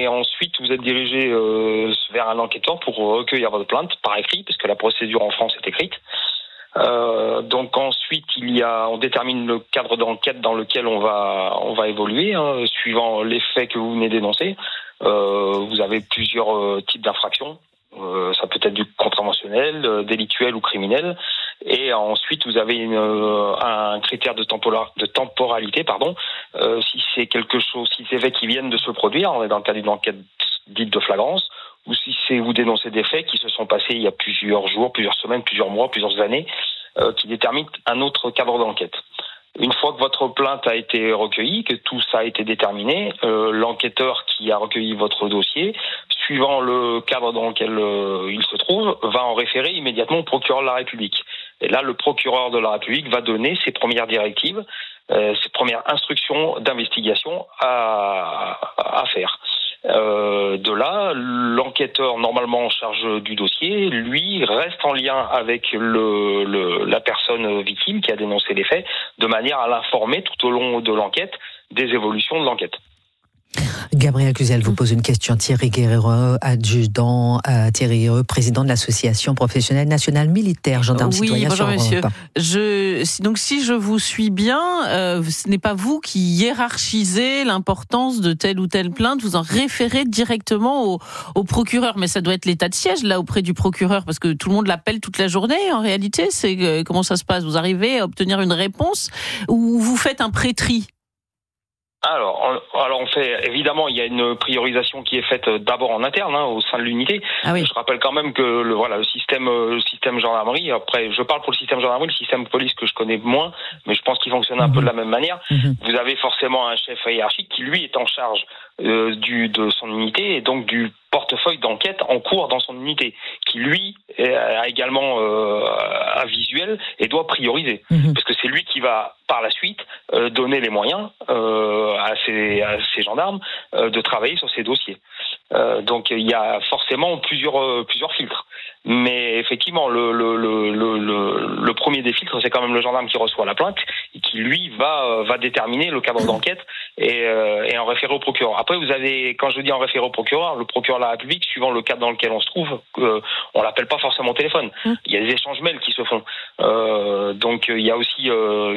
et ensuite vous êtes dirigé vers un enquêteur pour recueillir votre plainte par écrit, parce que la procédure en France est écrite. Donc ensuite on détermine le cadre d'enquête dans lequel on va évoluer, suivant les faits que vous venez d'énoncer. Vous avez plusieurs types d'infractions. Ça peut être du contraventionnel, délictuel ou criminel. Et ensuite, vous avez un critère de temporalité, si c'est quelque chose, si c'est des faits qui viennent de se produire, on est dans le cadre d'une enquête dite de flagrance, ou si c'est vous dénoncez des faits qui se sont passés il y a plusieurs jours, plusieurs semaines, plusieurs mois, plusieurs années, qui déterminent un autre cadre d'enquête. Une fois que votre plainte a été recueillie, que tout ça a été déterminé, l'enquêteur qui a recueilli votre dossier, suivant le cadre dans lequel il se trouve, va en référer immédiatement au procureur de la République. Et là, le procureur de la République va donner ses premières directives, ses premières instructions d'investigation à faire. De là, l'enquêteur normalement en charge du dossier, lui, reste en lien avec la personne victime qui a dénoncé les faits, de manière à l'informer tout au long de l'enquête des évolutions de l'enquête. Gabriel Cluzel vous pose une question. Thierry Guerrero, adjudant, Thierry Guerrero, président de l'association professionnelle nationale militaire, gendarme citoyen. Bonjour monsieur. Donc si je vous suis bien, ce n'est pas vous qui hiérarchisez l'importance de telle ou telle plainte, vous en référez directement au procureur, mais ça doit être l'état de siège là auprès du procureur, parce que tout le monde l'appelle toute la journée en réalité. Comment ça se passe? Vous arrivez à obtenir une réponse ou vous faites un pré-tri? Alors on fait, évidemment, il y a une priorisation qui est faite d'abord en interne, au sein de l'unité. Ah oui. Je rappelle quand même que le système gendarmerie, après je parle pour le système gendarmerie, le système police que je connais moins, mais je pense qu'il fonctionne un peu de la même manière. Vous avez forcément un chef hiérarchique qui lui est en charge de son unité et donc du portefeuille d'enquête en cours dans son unité, qui lui a également un visuel et doit prioriser, parce que c'est lui qui va par la suite donner les moyens à ces gendarmes de travailler sur ces dossiers. Donc il y a forcément plusieurs filtres, mais effectivement le premier des filtres, c'est quand même le gendarme qui reçoit la plainte et qui lui va déterminer le cadre d'enquête et en référer au procureur. Après vous avez, quand je dis en référer au procureur, le procureur de la République, suivant le cadre dans lequel on se trouve, on l'appelle pas forcément au téléphone. Il y a des échanges mails qui se font. Donc il y a aussi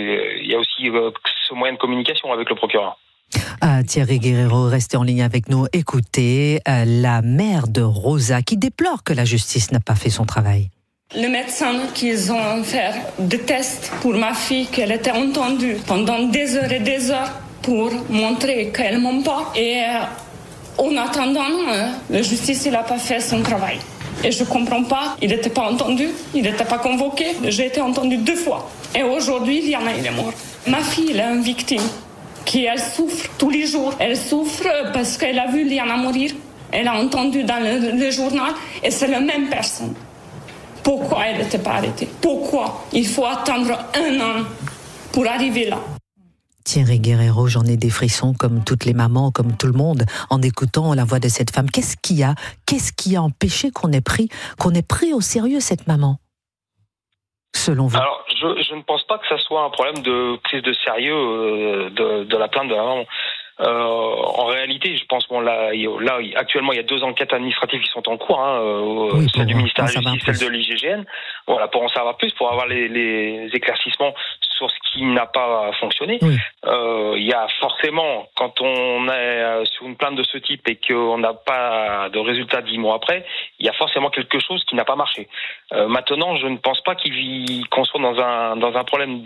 ce moyen de communication avec le procureur. Thierry Guerrero, restez en ligne avec nous. Écoutez la mère de Rosa qui déplore que la justice n'a pas fait son travail. Les médecins qu'ils ont fait des tests pour ma fille, qu'elle était entendue pendant des heures et des heures pour montrer qu'elle ment pas. Et en attendant, la justice n'a pas fait son travail. Et je comprends pas, il n'était pas entendu, il n'était pas convoqué. J'ai été entendu 2 fois. Et aujourd'hui, Liana, il est mort. Ma fille, elle est une victime. Elle souffre tous les jours. Elle souffre parce qu'elle a vu Liana mourir. Elle a entendu dans le journal et c'est la même personne. Pourquoi elle n'était pas arrêtée? Pourquoi il faut attendre 1 an pour arriver là? Thierry Guerrero, j'en ai des frissons comme toutes les mamans, comme tout le monde, en écoutant la voix de cette femme. Qu'est-ce qui a empêché qu'on ait pris au sérieux cette maman, selon vous? Alors, je ne pense pas que ça soit un problème de prise de sérieux de la plainte de la maman. En réalité, je pense là, actuellement, il y a 2 enquêtes administratives qui sont en cours, celle du ministère de la Justice, celle de l'IGGN. Voilà, pour en savoir plus, pour avoir les éclaircissements sur ce qui n'a pas fonctionné. Il y a forcément, quand on est sur une plainte de ce type et qu'on n'a pas de résultat 10 mois après, il y a forcément quelque chose qui n'a pas marché. Maintenant, je ne pense pas qu'on soit dans un problème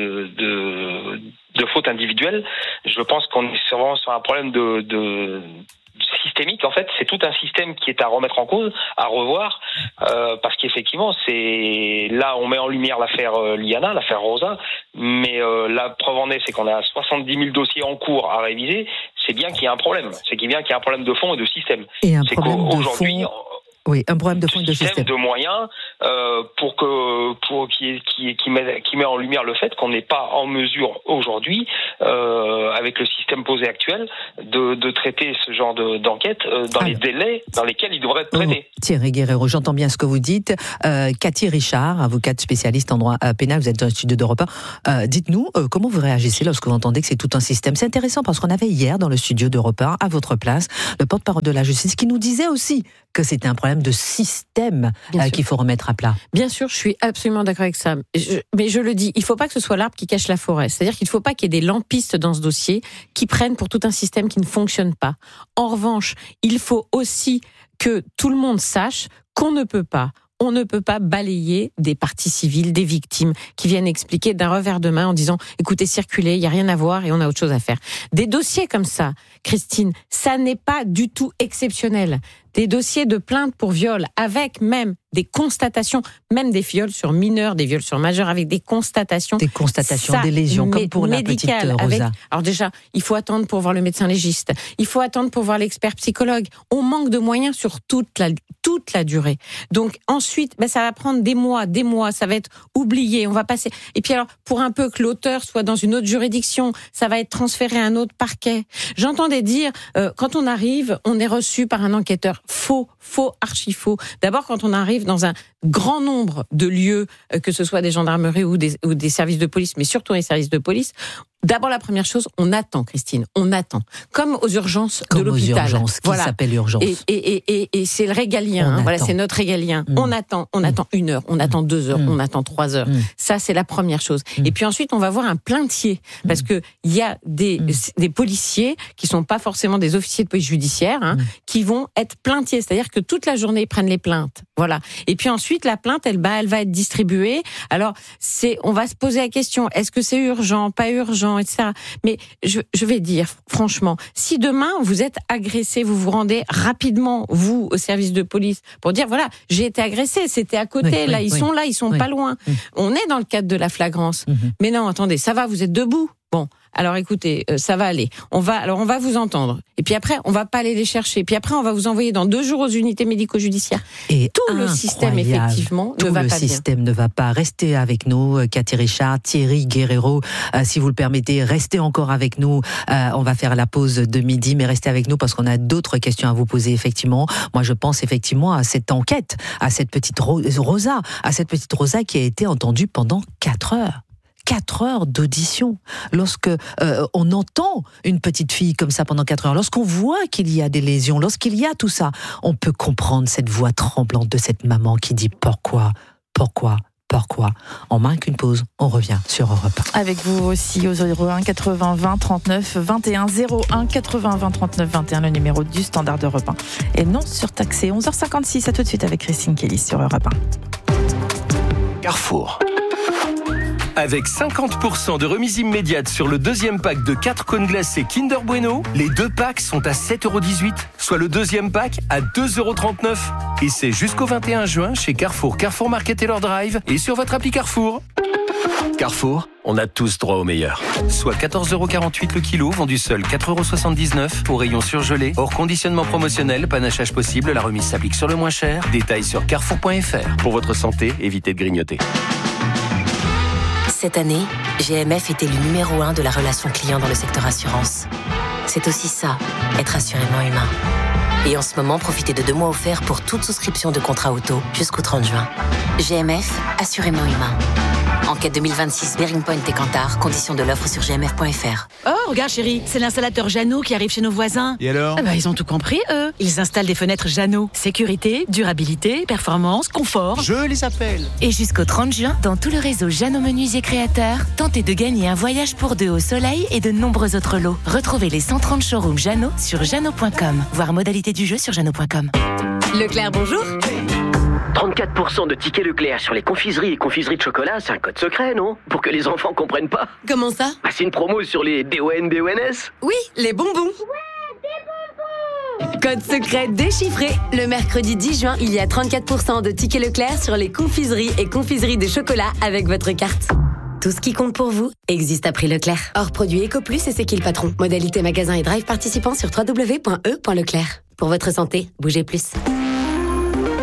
de faute individuelle. Je pense qu'on est vraiment sur un problème de systémique. En fait, c'est tout un système qui est à remettre en cause, à revoir, parce qu'effectivement, là, on met en lumière l'affaire Liana, l'affaire Rosa, mais la preuve en est, c'est qu'on a 70 000 dossiers en cours à réviser. C'est bien qu'il y a un problème. C'est bien qu'il y a un problème de fond et de système. Et un problème de fond Oui, un problème de fond et de système. De moyens qui met en lumière le fait qu'on n'est pas en mesure aujourd'hui, avec le système posé actuel, de traiter ce genre d'enquête dans les délais dans lesquels il devrait être traité. Thierry Guerreiro, j'entends bien ce que vous dites. Cathy Richard, avocate spécialiste en droit pénal, vous êtes dans le studio d'Europe 1. Dites-nous comment vous réagissez lorsque vous entendez que c'est tout un système. C'est intéressant parce qu'on avait hier dans le studio d'Europe 1, à votre place, le porte-parole de la justice qui nous disait aussi que c'était un problème de système qu'il faut remettre à plat. Bien sûr, je suis absolument d'accord avec ça. Mais je le dis, il ne faut pas que ce soit l'arbre qui cache la forêt. C'est-à-dire qu'il ne faut pas qu'il y ait des lampistes dans ce dossier qui prennent pour tout un système qui ne fonctionne pas. En revanche, il faut aussi que tout le monde sache qu'on ne peut pas. On ne peut pas balayer des parties civiles, des victimes qui viennent expliquer d'un revers de main en disant « écoutez, circulez, il n'y a rien à voir et on a autre chose à faire ». Des dossiers comme ça, Christine, ça n'est pas du tout exceptionnel. Des dossiers de plainte pour viol avec même des constatations, même des viols sur mineurs, des viols sur majeurs, avec des constatations. Des constatations, des lésions, comme pour la petite Rosa. Alors déjà, il faut attendre pour voir le médecin légiste. Il faut attendre pour voir l'expert psychologue. On manque de moyens sur toute la durée. Donc ensuite, ça va prendre des mois, ça va être oublié, on va passer. Et puis alors, pour un peu que l'auteur soit dans une autre juridiction, ça va être transféré à un autre parquet. J'entendais dire, quand on arrive, on est reçu par un enquêteur. Faux, archi faux. D'abord, quand on arrive dans un grand nombre de lieux, que ce soit des gendarmeries ou des services de police, mais surtout les services de police, d'abord, la première chose, on attend, Christine, on attend. Comme aux urgences de l'hôpital. Comme aux urgences, qui s'appelle urgence. Et c'est le régalien, c'est notre régalien. On attend 1 heure, on attend 2 heures, on attend 3 heures. Ça, c'est la première chose. Et puis ensuite, on va voir un plaintier. Parce que il y a des policiers qui sont pas forcément des officiers de police judiciaire, qui vont être plaintiers. C'est-à-dire que toute la journée, ils prennent les plaintes. Voilà. Et puis ensuite, la plainte, elle va être distribuée. Alors, on va se poser la question, est-ce que c'est urgent, pas urgent, etc. Mais je vais dire, franchement, si demain vous êtes agressé, vous vous rendez rapidement, vous, au service de police, pour dire, voilà, j'ai été agressé, c'était à côté, ils sont pas loin. On est dans le cadre de la flagrance. Mais non, attendez, ça va, vous êtes debout. Bon, alors écoutez, ça va aller. On va vous entendre. Et puis après, on va pas aller les chercher. Puis après, on va vous envoyer dans 2 jours aux unités médico-judiciaires. Et tout le système, effectivement, ne va pas bien. Tout le système ne va pas. Restez avec nous, Cathy Richard, Thierry Guerreiro. Si vous le permettez, restez encore avec nous. On va faire la pause de midi, mais restez avec nous parce qu'on a d'autres questions à vous poser, effectivement. Moi, je pense effectivement à cette enquête, à cette petite Rosa, qui a été entendue pendant 4 heures. 4 heures d'audition. Lorsque on entend une petite fille comme ça pendant 4 heures, lorsqu'on voit qu'il y a des lésions, lorsqu'il y a tout ça, on peut comprendre cette voix tremblante de cette maman qui dit pourquoi. On marque une pause, on revient sur Europe 1. Avec vous aussi au 01 80 20 39 21 01 80 20 39 21, le numéro du standard d'Europe 1. Et non surtaxé. 11h56, à tout de suite avec Christine Kelly sur Europe 1. Carrefour. Avec 50% de remise immédiate sur le 2e pack de 4 cônes glacés Kinder Bueno, les 2 packs sont à 7,18€, soit le 2e pack à 2,39€. Et c'est jusqu'au 21 juin chez Carrefour, Carrefour Market Taylor Drive et sur votre appli Carrefour. Carrefour, on a tous droit au meilleur. Soit 14,48€ le kilo, vendu seul 4,79€ au rayon surgelé. Hors conditionnement promotionnel, panachage possible, la remise s'applique sur le moins cher. Détails sur carrefour.fr. Pour votre santé, évitez de grignoter. Cette année, GMF est élu numéro 1 de la relation client dans le secteur assurance. C'est aussi ça, être assurément humain. Et en ce moment, profitez de 2 mois offerts pour toute souscription de contrat auto jusqu'au 30 juin. GMF, assurément humain. Enquête 2026, Bearing Point et Kantar. Conditions de l'offre sur gmf.fr. Oh, regarde chérie, c'est l'installateur Jeannot qui arrive chez nos voisins. Et alors ? Ils ont tout compris, eux. Ils installent des fenêtres Jeannot. Sécurité, durabilité, performance, confort. Je les appelle. Et jusqu'au 30 juin, dans tout le réseau Jeannot Menuisier Créateurs, tentez de gagner un voyage pour 2 au soleil et de nombreux autres lots. Retrouvez les 130 showrooms Jeannot sur jeannot.com. Voir modalité du jeu sur jeannot.com. Leclerc, bonjour. 34% de tickets Leclerc sur les confiseries et confiseries de chocolat, c'est un code secret, non ? Pour que les enfants comprennent pas. Comment ça ? C'est une promo sur les DON-BONS. Oui, les bonbons. Code secret déchiffré. Le mercredi 10 juin, il y a 34% de tickets Leclerc sur les confiseries et confiseries de chocolat avec votre carte. Tout ce qui compte pour vous existe à prix Leclerc. Hors produit EcoPlus et c'est qui le patron. Modalité magasin et drive participants sur www.e.leclerc. Pour votre santé, bougez plus.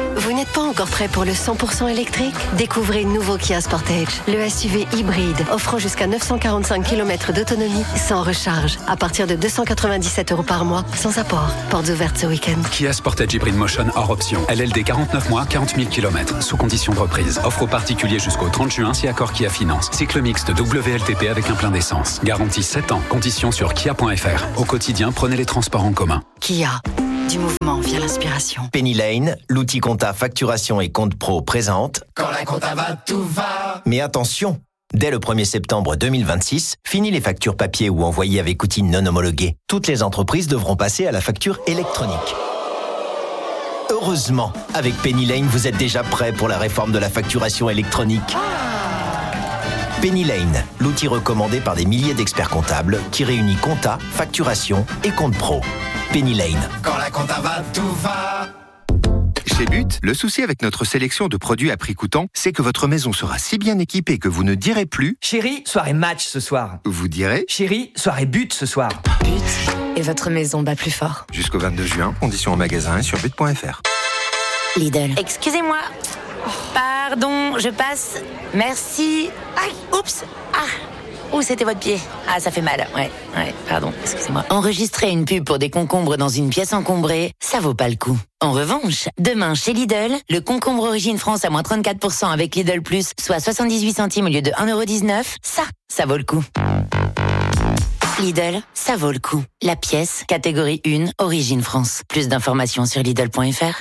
n'êtes pas encore prêt pour le 100% électrique? Découvrez le nouveau Kia Sportage, le SUV hybride offrant jusqu'à 945 km d'autonomie sans recharge, à partir de 297 € par mois, sans apport. Portes ouvertes ce week-end. Kia Sportage Hybrid Motion hors option. LLD 49 mois, 40 000 km, sous condition de reprise. Offre aux particuliers jusqu'au 30 juin si accord Kia Finance. Cycle mixte WLTP avec un plein d'essence. Garantie 7 ans. Conditions sur kia.fr. Au quotidien, prenez les transports en commun. Kia. Du mouvement via l'inspiration. Penny Lane, l'outil compta facturation et compte pro présente. Quand la compta va, tout va. Mais attention, dès le 1er septembre 2026, fini les factures papier ou envoyées avec outils non homologués. Toutes les entreprises devront passer à la facture électronique. Heureusement, avec Penny Lane, vous êtes déjà prêt pour la réforme de la facturation électronique. Penny Lane, l'outil recommandé par des milliers d'experts comptables qui réunit compta, facturation et compte pro. Penny Lane. Quand la compta va, tout va. Chez But, le souci avec notre sélection de produits à prix coûtant, c'est que votre maison sera si bien équipée que vous ne direz plus « Chérie, soirée match ce soir ». Vous direz « Chérie, soirée but ce soir ». But, et votre maison bat plus fort. Jusqu'au 22 juin, conditions en magasin et sur but.fr. Lidl. Excusez-moi. Pardon, je passe. Merci. Aïe, oups. Où c'était votre pied? Ça fait mal. Ouais, pardon, excusez-moi. Enregistrer une pub pour des concombres dans une pièce encombrée, ça vaut pas le coup. En revanche, demain chez Lidl, le concombre Origine France à moins 34% avec Lidl Plus, soit 78 centimes au lieu de 1,19 €, ça vaut le coup. Lidl, ça vaut le coup. La pièce, catégorie 1, Origine France. Plus d'informations sur Lidl.fr.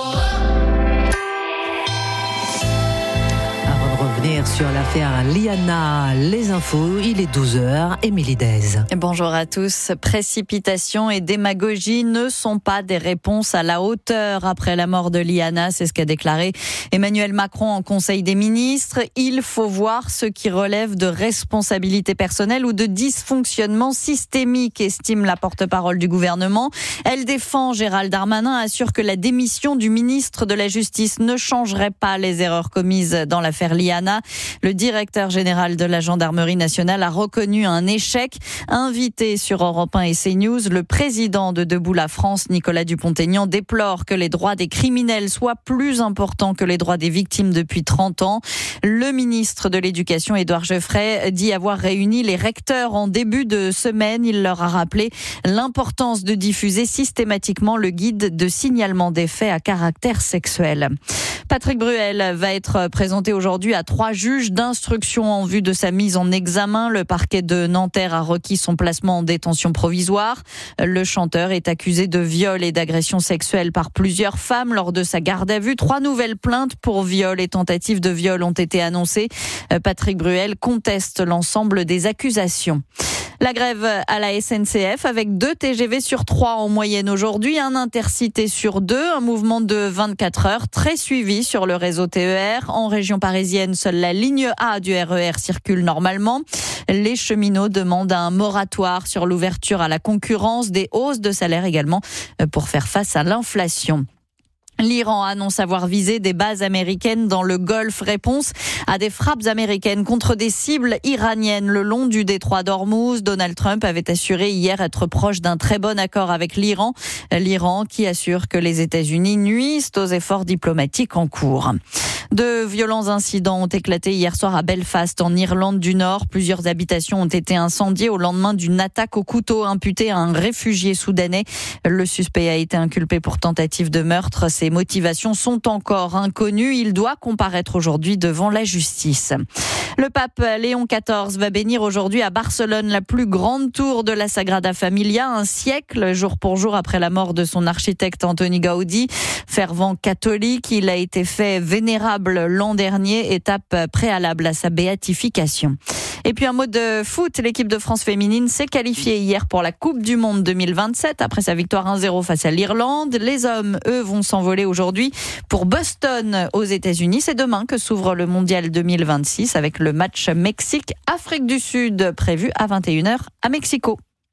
Sur l'affaire Liana, les infos, il est 12h, Émilie Dez. Bonjour à tous. Précipitation et démagogie ne sont pas des réponses à la hauteur après la mort de Liana, c'est ce qu'a déclaré Emmanuel Macron en Conseil des ministres. Il faut voir ce qui relève de responsabilité personnelle ou de dysfonctionnement systémique, estime la porte-parole du gouvernement. Elle défend Gérald Darmanin, assure que la démission du ministre de la Justice ne changerait pas les erreurs commises dans l'affaire Liana. Le directeur général de la gendarmerie nationale a reconnu un échec. Invité sur Europe 1 et CNews, le président de Debout la France, Nicolas Dupont-Aignan, déplore que les droits des criminels soient plus importants que les droits des victimes depuis 30 ans. Le ministre de l'Éducation, Édouard Geoffrey, dit avoir réuni les recteurs en début de semaine. Il leur a rappelé l'importance de diffuser systématiquement le guide de signalement des faits à caractère sexuel. Patrick Bruel va être présenté aujourd'hui à 3 juges d'instruction en vue de sa mise en examen. Le parquet de Nanterre a requis son placement en détention provisoire. Le chanteur est accusé de viol et d'agression sexuelle par plusieurs femmes lors de sa garde à vue. 3 nouvelles plaintes pour viol et tentative de viol ont été annoncées. Patrick Bruel conteste l'ensemble des accusations. La grève à la SNCF avec 2 TGV sur 3 en moyenne aujourd'hui, un intercité sur 2, un mouvement de 24 heures très suivi sur le réseau TER. En région parisienne, seule la ligne A du RER circule normalement. Les cheminots demandent un moratoire sur l'ouverture à la concurrence, des hausses de salaire également pour faire face à l'inflation. L'Iran annonce avoir visé des bases américaines dans le Golfe. Réponse à des frappes américaines contre des cibles iraniennes le long du détroit d'Ormuz. Donald Trump avait assuré hier être proche d'un très bon accord avec l'Iran. L'Iran qui assure que les États-Unis nuisent aux efforts diplomatiques en cours. De violents incidents ont éclaté hier soir à Belfast, en Irlande du Nord. Plusieurs habitations ont été incendiées au lendemain d'une attaque au couteau imputée à un réfugié soudanais. Le suspect a été inculpé pour tentative de meurtre. Ses motivations sont encore inconnues. Il doit comparaître aujourd'hui devant la justice. Le pape Léon XIV va bénir aujourd'hui à Barcelone la plus grande tour de la Sagrada Familia, un siècle jour pour jour après la mort de son architecte Antoni Gaudi. Fervent catholique, il a été fait vénérable l'an dernier, étape préalable à sa béatification. Et puis un mot de foot, l'équipe de France féminine s'est qualifiée hier pour la Coupe du Monde 2027 après sa victoire 1-0 face à l'Irlande. Les hommes, eux, vont s'envoler aujourd'hui pour Boston aux États-Unis. C'est demain que s'ouvre le Mondial 2026 avec le match Mexique-Afrique du Sud prévu à 21h à Mexico.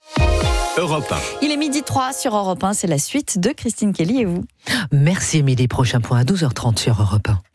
Europe 1. Il est 12h03 sur Europe 1, c'est la suite de Christine Kelly et vous. Merci Émilie, prochain point à 12h30 sur Europe 1.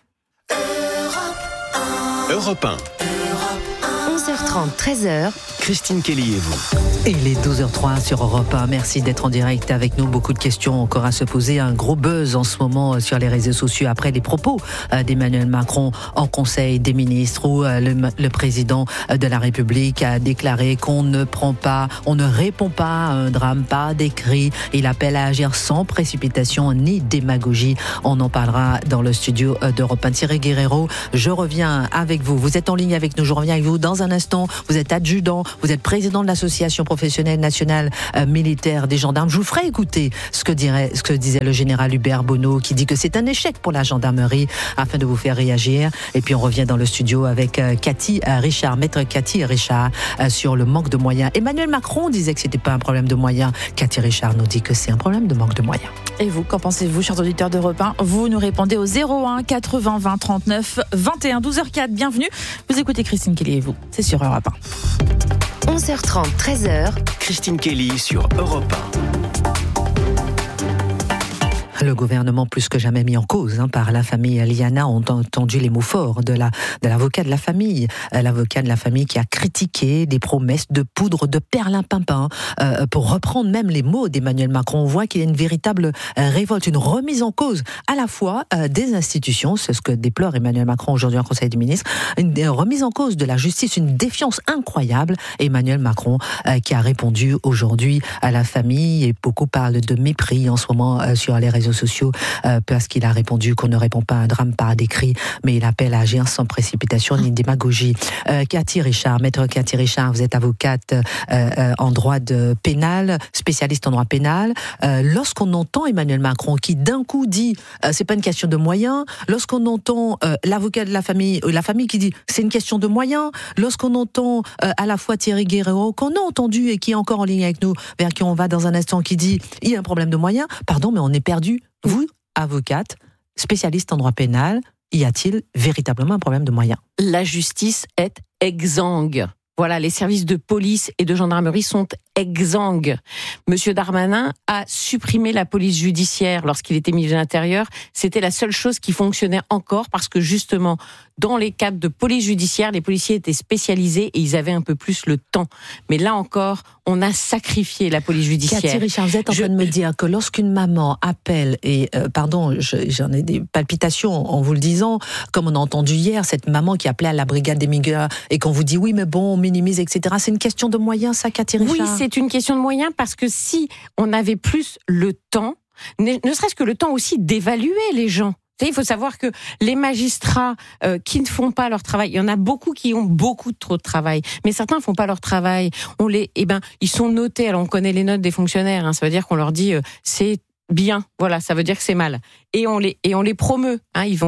Europe 1. 11h30, 13h. Christine Kelly et vous. Et il est 12h03 sur Europe 1. Merci d'être en direct avec nous. Beaucoup de questions encore à se poser. Un gros buzz en ce moment sur les réseaux sociaux après les propos d'Emmanuel Macron en Conseil des ministres où le président de la République a déclaré qu'on ne répond pas à un drame, pas des cris. Il appelle à agir sans précipitation ni démagogie. On en parlera dans le studio d'Europe 1. Thierry Guerrero, je reviens avec vous. Vous êtes en ligne avec nous. Je reviens avec vous dans un instant. Vous êtes adjudant. Vous êtes président de l'association professionnelle nationale militaire des gendarmes. Je vous ferai écouter ce que disait le général Hubert Bonneau, qui dit que c'est un échec pour la gendarmerie, afin de vous faire réagir. Et puis on revient dans le studio avec Cathy Richard, maître Cathy Richard, sur le manque de moyens. Emmanuel Macron disait que c'était pas un problème de moyens. Cathy Richard nous dit que c'est un problème de manque de moyens. Et vous, qu'en pensez-vous, chers auditeurs d'Europe 1? Vous nous répondez au 01 80 20 39 21. 12h04, bienvenue. Vous écoutez Christine Kelly et vous, c'est sur Europe 1. 11h30, 13h. Christine Kelly sur Europe 1. Le gouvernement plus que jamais mis en cause par la famille Liana. On a entendu les mots forts de l'avocat de la famille. L'avocat de la famille qui a critiqué des promesses de poudre de perlimpinpin. Pour reprendre même les mots d'Emmanuel Macron, on voit qu'il y a une véritable révolte, une remise en cause à la fois des institutions, c'est ce que déplore Emmanuel Macron aujourd'hui en Conseil des ministres, une remise en cause de la justice, une défiance incroyable. Emmanuel Macron qui a répondu aujourd'hui à la famille, et beaucoup parlent de mépris en ce moment sur les réseaux sociaux parce qu'il a répondu qu'on ne répond pas à un drame par des cris, mais il appelle à agir sans précipitation ni démagogie. Cathy Richard, maître Cathy Richard, vous êtes avocate en droit pénal, spécialiste en droit pénal. Lorsqu'on entend Emmanuel Macron qui d'un coup dit c'est pas une question de moyens, lorsqu'on entend l'avocat de la famille qui dit c'est une question de moyens, lorsqu'on entend à la fois Thierry Guerrero qu'on a entendu et qui est encore en ligne avec nous, vers qui on va dans un instant, qui dit il y a un problème de moyens, pardon mais on est perdu. Vous, avocate, spécialiste en droit pénal, y a-t-il véritablement un problème de moyens? La justice est exsangue. Voilà, les services de police et de gendarmerie sont exsangues. Monsieur Darmanin a supprimé la police judiciaire lorsqu'il était ministre de l'Intérieur. C'était la seule chose qui fonctionnait encore parce que justement, dans les cadres de police judiciaire, les policiers étaient spécialisés et ils avaient un peu plus le temps. Mais là encore, on a sacrifié la police judiciaire. Cathy Richard, vous êtes en train de me dire que lorsqu'une maman appelle, et j'en ai des palpitations en vous le disant, comme on a entendu hier, cette maman qui appelait à la brigade des migrants et qu'on vous dit oui mais bon, on minimise, etc. C'est une question de moyens, ça, Cathy Richard? Oui, c'est une question de moyens parce que si on avait plus le temps, ne serait-ce que le temps aussi d'évaluer les gens. Il faut savoir que les magistrats qui ne font pas leur travail, il y en a beaucoup qui ont beaucoup trop de travail, mais certains ne font pas leur travail. Ils sont notés. Alors on connaît les notes des fonctionnaires, ça veut dire qu'on leur dit c'est bien, voilà, ça veut dire que c'est mal. Et on les promeut,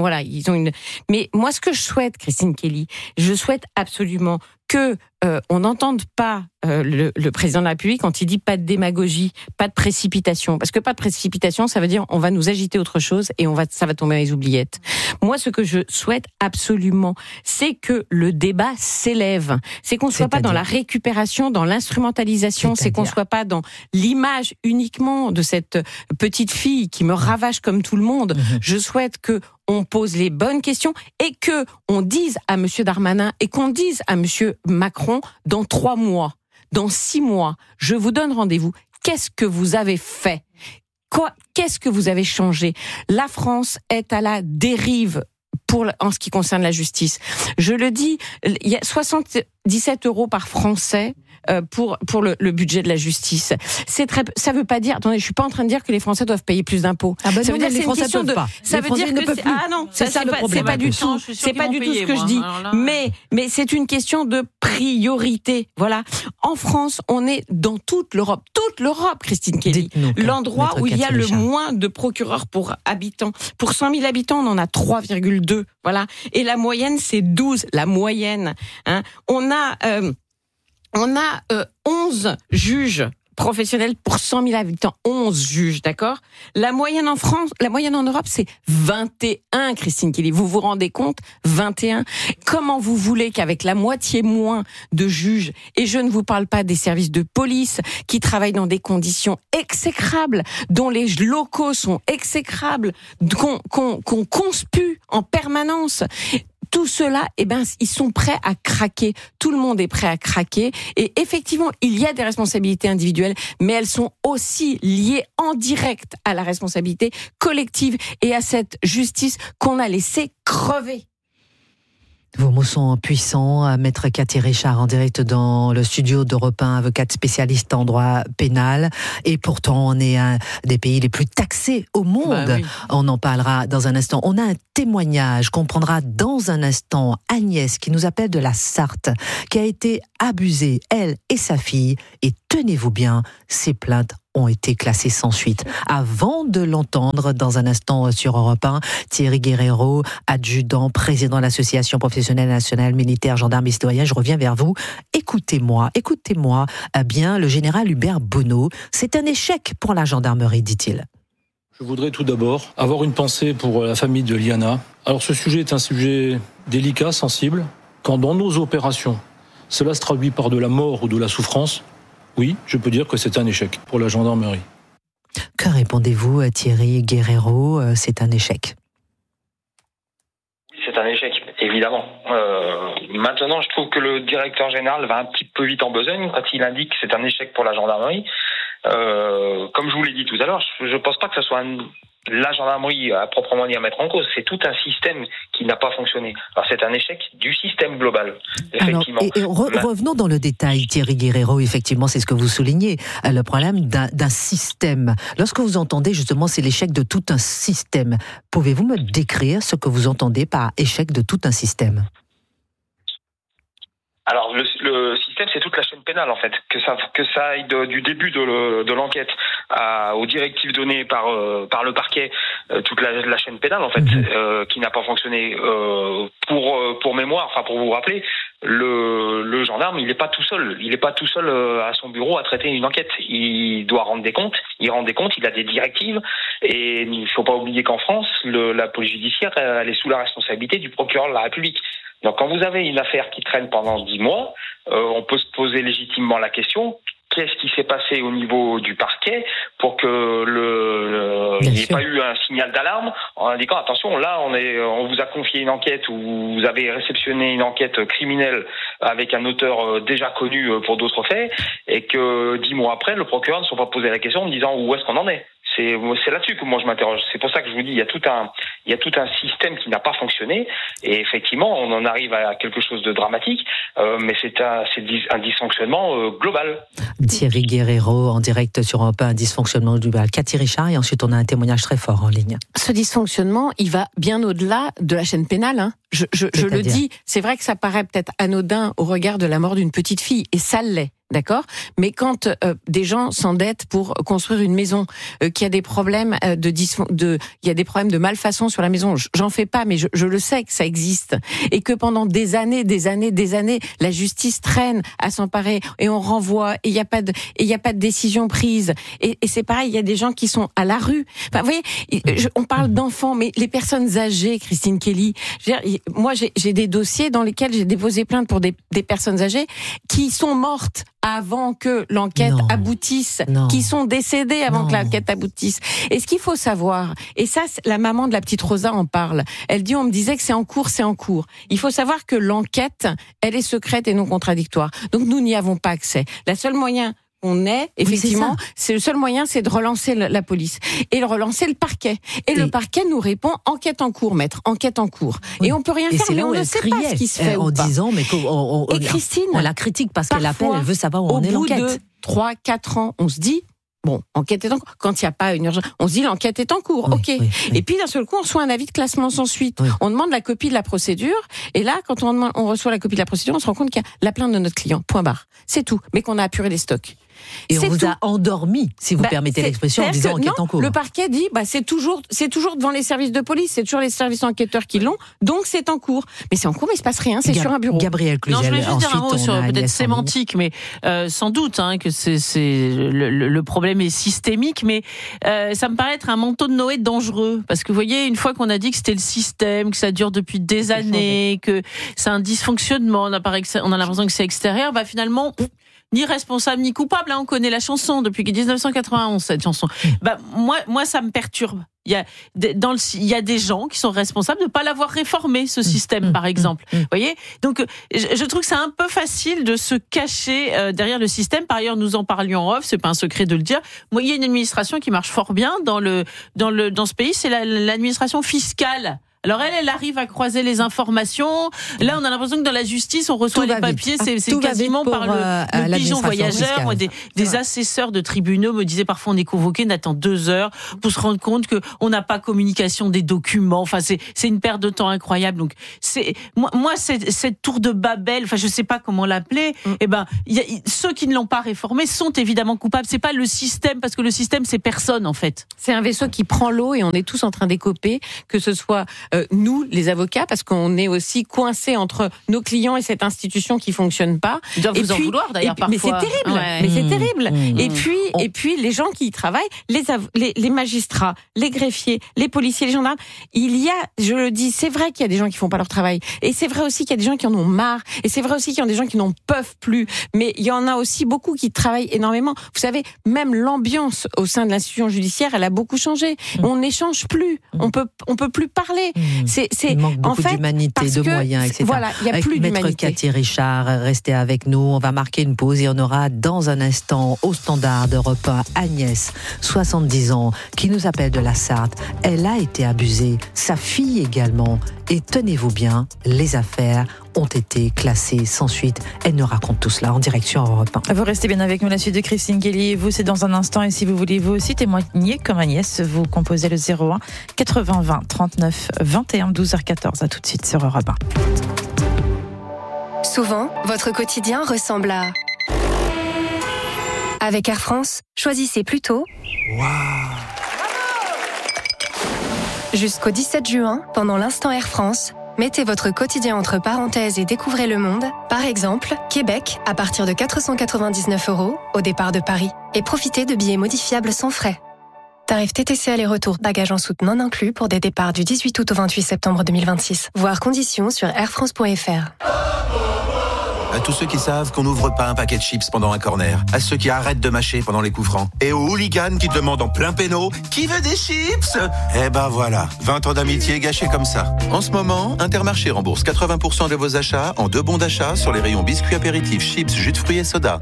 Mais moi, ce que je souhaite, Christine Kelly, je souhaite absolument que on n'entende pas le président de la République quand il dit pas de démagogie, pas de précipitation. Parce que pas de précipitation, ça veut dire on va nous agiter autre chose et ça va tomber dans les oubliettes. Moi, ce que je souhaite absolument, c'est que le débat s'élève. C'est qu'on ne soit pas dans la récupération, dans l'instrumentalisation, c'est qu'on ne soit pas dans l'image uniquement de cette petite fille qui me ravage comme tout le monde. Je souhaite que on pose les bonnes questions et que on dise à Monsieur Darmanin et qu'on dise à Monsieur Macron dans 3 mois, dans 6 mois, je vous donne rendez-vous. Qu'est-ce que vous avez fait? Qu'est-ce que vous avez changé? La France est à la dérive en ce qui concerne la justice. Je le dis, il y a 77 € par Français pour le budget de la justice. Ça veut pas dire. Attendez, je suis pas en train de dire que les Français doivent payer plus d'impôts. Ça veut dire que c'est une question de. Ça veut dire que c'est ça le problème. C'est pas du tout. C'est pas du tout ce que je dis. Mais c'est une question de priorité. Voilà. En France, on est dans toute l'Europe, Christine Kelly, l'endroit où il y a le moins de procureurs pour habitants. Pour 100 000 habitants, on en a 3,2. Voilà. Et la moyenne, c'est 12. La moyenne. On a 11 juges professionnels pour 100 000 habitants. 11 juges, d'accord? La moyenne en France, la moyenne en Europe, c'est 21, Christine Kelly. Vous vous rendez compte? 21. Comment vous voulez qu'avec la moitié moins de juges, et je ne vous parle pas des services de police qui travaillent dans des conditions exécrables, dont les locaux sont exécrables, qu'on conspue en permanence, tout cela, ils sont prêts à craquer. Tout le monde est prêt à craquer. Et effectivement, il y a des responsabilités individuelles, mais elles sont aussi liées en direct à la responsabilité collective et à cette justice qu'on a laissé crever. Vos mots sont puissants. Maître Cathy Richard en direct dans le studio d'Europe 1, avocate spécialiste en droit pénal. Et pourtant, on est un des pays les plus taxés au monde. Bah oui. On en parlera dans un instant. On a un témoignage qu'on prendra dans un instant. Agnès, qui nous appelle de la Sarthe, qui a été abusée, elle et sa fille. Et tenez-vous bien, ses plaintes ont été classées sans suite. Avant de l'entendre dans un instant sur Europe 1, Thierry Guerrero, adjudant, président de l'Association professionnelle nationale militaire, gendarme et citoyen, je reviens vers vous. Écoutez-moi bien le général Hubert Bonneau. C'est un échec pour la gendarmerie, dit-il. Je voudrais tout d'abord avoir une pensée pour la famille de Liana. Alors ce sujet est un sujet délicat, sensible. Quand dans nos opérations, cela se traduit par de la mort ou de la souffrance, oui, je peux dire que c'est un échec pour la gendarmerie. Que répondez-vous, Thierry Guerrero ? C'est un échec. Oui, c'est un échec, évidemment. Maintenant, je trouve que le directeur général va un petit peu vite en besogne quand il indique que c'est un échec pour la gendarmerie. Comme je vous l'ai dit tout à l'heure, je ne pense pas que ce soit la gendarmerie à proprement dit à mettre en cause. C'est tout un système qui n'a pas fonctionné. Alors c'est un échec du système global, effectivement. Alors, revenons dans le détail, Thierry Guerrero, effectivement, c'est ce que vous soulignez, le problème d'un système. Lorsque vous entendez justement c'est l'échec de tout un système, pouvez-vous me décrire ce que vous entendez par échec de tout un système ? Alors le système, c'est toute la chaîne pénale en fait, que ça aille du début de l'enquête aux directives données par le parquet, toute la chaîne pénale en fait, qui n'a pas fonctionné. Pour mémoire, enfin pour vous rappeler, le gendarme, il n'est pas tout seul. Il n'est pas tout seul à son bureau à traiter une enquête. Il doit rendre des comptes. Il rend des comptes. Il a des directives. Et il ne faut pas oublier qu'en France, la police judiciaire, elle est sous la responsabilité du procureur de la République. Donc quand vous avez une affaire qui traîne pendant 10 mois, on peut se poser légitimement la question, qu'est-ce qui s'est passé au niveau du parquet pour que il n'y ait pas eu un signal d'alarme en indiquant attention, là on vous a confié une enquête ou vous avez réceptionné une enquête criminelle avec un auteur déjà connu pour d'autres faits et que 10 mois après le procureur ne s'est pas posé la question en disant où est-ce qu'on en est. C'est là-dessus que moi je m'interroge. C'est pour ça que je vous dis, il y a tout un système qui n'a pas fonctionné. Et effectivement, on en arrive à quelque chose de dramatique, mais c'est un dysfonctionnement global. Thierry Guerrero en direct sur un dysfonctionnement global. Cathy Richard, et ensuite on a un témoignage très fort en ligne. Ce dysfonctionnement, il va bien au-delà de la chaîne pénale. Hein. Je le dis, c'est vrai que ça paraît peut-être anodin au regard de la mort d'une petite fille, et ça l'est. Mais quand des gens s'endettent pour construire une maison, qu'il y a des problèmes il y a des problèmes de malfaçon sur la maison, j'en fais pas, mais je le sais que ça existe, et que pendant des années, la justice traîne à s'emparer et on renvoie et il y a pas de décision prise. Et c'est pareil, il y a des gens qui sont à la rue. Enfin, vous voyez, on parle d'enfants, mais les personnes âgées, Christine Kelly, moi j'ai des dossiers dans lesquels j'ai déposé plainte pour des personnes âgées qui sont mortes avant que l'enquête aboutisse, qui sont décédés avant que l'enquête aboutisse. Et ce qu'il faut savoir, et ça, la maman de la petite Rosa en parle, elle dit, on me disait que c'est en cours. Il faut savoir que l'enquête, elle est secrète et non contradictoire. Donc nous n'y avons pas accès. Le seul moyen on est, effectivement, c'est le seul moyen, c'est de relancer la police et de relancer le parquet. Et le parquet nous répond enquête en cours, maître, enquête en cours. Oui. Et on peut rien faire, mais on ne sait pas ce qui se fait en disant, mais et Christine, on la critique parce qu'elle appelle, elle veut savoir où en est l'enquête. Au bout de 3-4 ans, on se dit, bon, enquête est en cours. Quand il n'y a pas une urgence, on se dit l'enquête est en cours, ok. Et puis d'un seul coup, on reçoit un avis de classement sans suite. On demande la copie de la procédure, et là, quand on reçoit la copie de la procédure, on se rend compte qu'il y a la plainte de notre client, point barre. C'est tout, mais qu'on a apuré les stocks. Et on vous a endormi, si vous permettez l'expression, en disant enquête en cours. Le parquet dit, c'est toujours devant les services de police, c'est toujours les services enquêteurs qui l'ont, donc c'est en cours. Mais c'est en cours, mais il se passe rien, c'est sur un bureau. Gabriel Cluzel. Non, je voulais juste dire un mot sur peut-être sémantique, mais sans doute que le problème est systémique, mais ça me paraît être un manteau de Noé dangereux, parce que vous voyez, une fois qu'on a dit que c'était le système, que ça dure depuis des années, que c'est un dysfonctionnement, on a l'impression que c'est extérieur, finalement ni responsable ni coupable. On connaît la chanson depuis 1991, cette chanson. Moi, ça me perturbe. Il y a des gens qui sont responsables de ne pas l'avoir réformé, ce système, par exemple. Vous voyez ? Donc, je trouve que c'est un peu facile de se cacher derrière le système. Par ailleurs, nous en parlions en off, c'est pas un secret de le dire. Moi, il y a une administration qui marche fort bien dans ce pays, c'est l'administration fiscale. Alors elle arrive à croiser les informations. Là, on a l'impression que dans la justice, on reçoit les papiers, c'est quasiment par le pigeon voyageur. Moi, des assesseurs de tribunaux me disaient parfois on est convoqué, on attend 2 heures pour se rendre compte que on n'a pas communication des documents. Enfin, c'est une perte de temps incroyable. Donc, moi, cette tour de Babel, enfin, je sais pas comment l'appeler. Ceux qui ne l'ont pas réformé sont évidemment coupables. C'est pas le système, parce que le système, c'est personne en fait. C'est un vaisseau qui prend l'eau et on est tous en train d'écoper, que ce soit nous, les avocats, parce qu'on est aussi coincés entre nos clients et cette institution qui fonctionne pas. Ils doivent vous en vouloir d'ailleurs parfois. Mais c'est terrible. Ouais. Mais c'est terrible. Et puis les gens qui y travaillent, les magistrats, les greffiers, les policiers, les gendarmes. Je le dis, c'est vrai qu'il y a des gens qui font pas leur travail. Et c'est vrai aussi qu'il y a des gens qui en ont marre. Et c'est vrai aussi qu'il y a des gens qui n'en peuvent plus. Mais il y en a aussi beaucoup qui travaillent énormément. Vous savez, même l'ambiance au sein de l'institution judiciaire, elle a beaucoup changé. On n'échange plus. On peut plus parler. Il manque beaucoup d'humanité, de moyens, etc. Voilà, il n'y a plus d'humanité. Maître Cathy Richard, restez avec nous. On va marquer une pause et on aura dans un instant au standard d'Europe 1 Agnès, 70 ans, qui nous appelle de la Sarthe. Elle a été abusée, sa fille également. Et tenez-vous bien, les affaires ont été classées sans suite. Elle nous raconte tout cela en direction Europe 1. Vous restez bien avec nous, la suite de Christine Kelly. Vous, c'est dans un instant. Et si vous voulez vous aussi témoigner comme Agnès, vous composez le 01 80 20 39 21 12h14. À tout de suite sur Europe 1. Souvent, votre quotidien ressemble à... Avec Air France, choisissez plutôt... Jusqu'au 17 juin, pendant l'instant Air France, mettez votre quotidien entre parenthèses et découvrez le monde. Par exemple, Québec, à partir de 499 € au départ de Paris. Et profitez de billets modifiables sans frais. Tarif TTC aller-retour, bagages en soute non inclus pour des départs du 18 août au 28 septembre 2026. Voir conditions sur airfrance.fr. À tous ceux qui savent qu'on n'ouvre pas un paquet de chips pendant un corner. À ceux qui arrêtent de mâcher pendant les coups francs. Et aux hooligans qui demandent en plein péno « Qui veut des chips ?» Eh ben voilà, 20 ans d'amitié gâchés comme ça. En ce moment, Intermarché rembourse 80% de vos achats en 2 bons d'achat sur les rayons biscuits apéritifs, chips, jus de fruits et soda.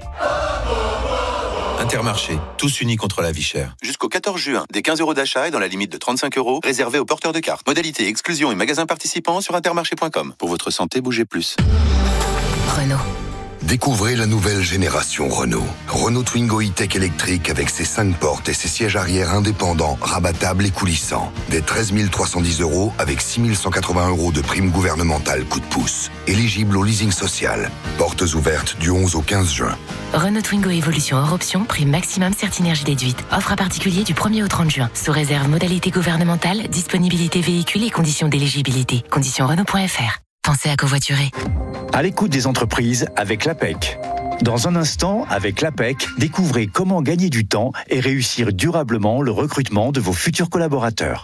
Intermarché, tous unis contre la vie chère. Jusqu'au 14 juin, des 15 € d'achat et dans la limite de 35 € réservés aux porteurs de cartes. Modalité, exclusion et magasins participants sur intermarché.com. Pour votre santé, bougez plus. Renault. Découvrez la nouvelle génération Renault. Renault Twingo e-Tech électrique avec ses 5 portes et ses sièges arrière indépendants, rabattables et coulissants. Dès 13 310 € avec 6 180 € de prime gouvernementale coup de pouce. Éligible au leasing social. Portes ouvertes du 11 au 15 juin. Renault Twingo Évolution hors option, prime maximum Certinergie déduite. Offre à particulier du 1er au 30 juin. Sous réserve modalité gouvernementale, disponibilité véhicule et conditions d'éligibilité. Conditions Renault.fr. Pensez à covoiturer. À l'écoute des entreprises avec l'APEC. Dans un instant, avec l'APEC, découvrez comment gagner du temps et réussir durablement le recrutement de vos futurs collaborateurs.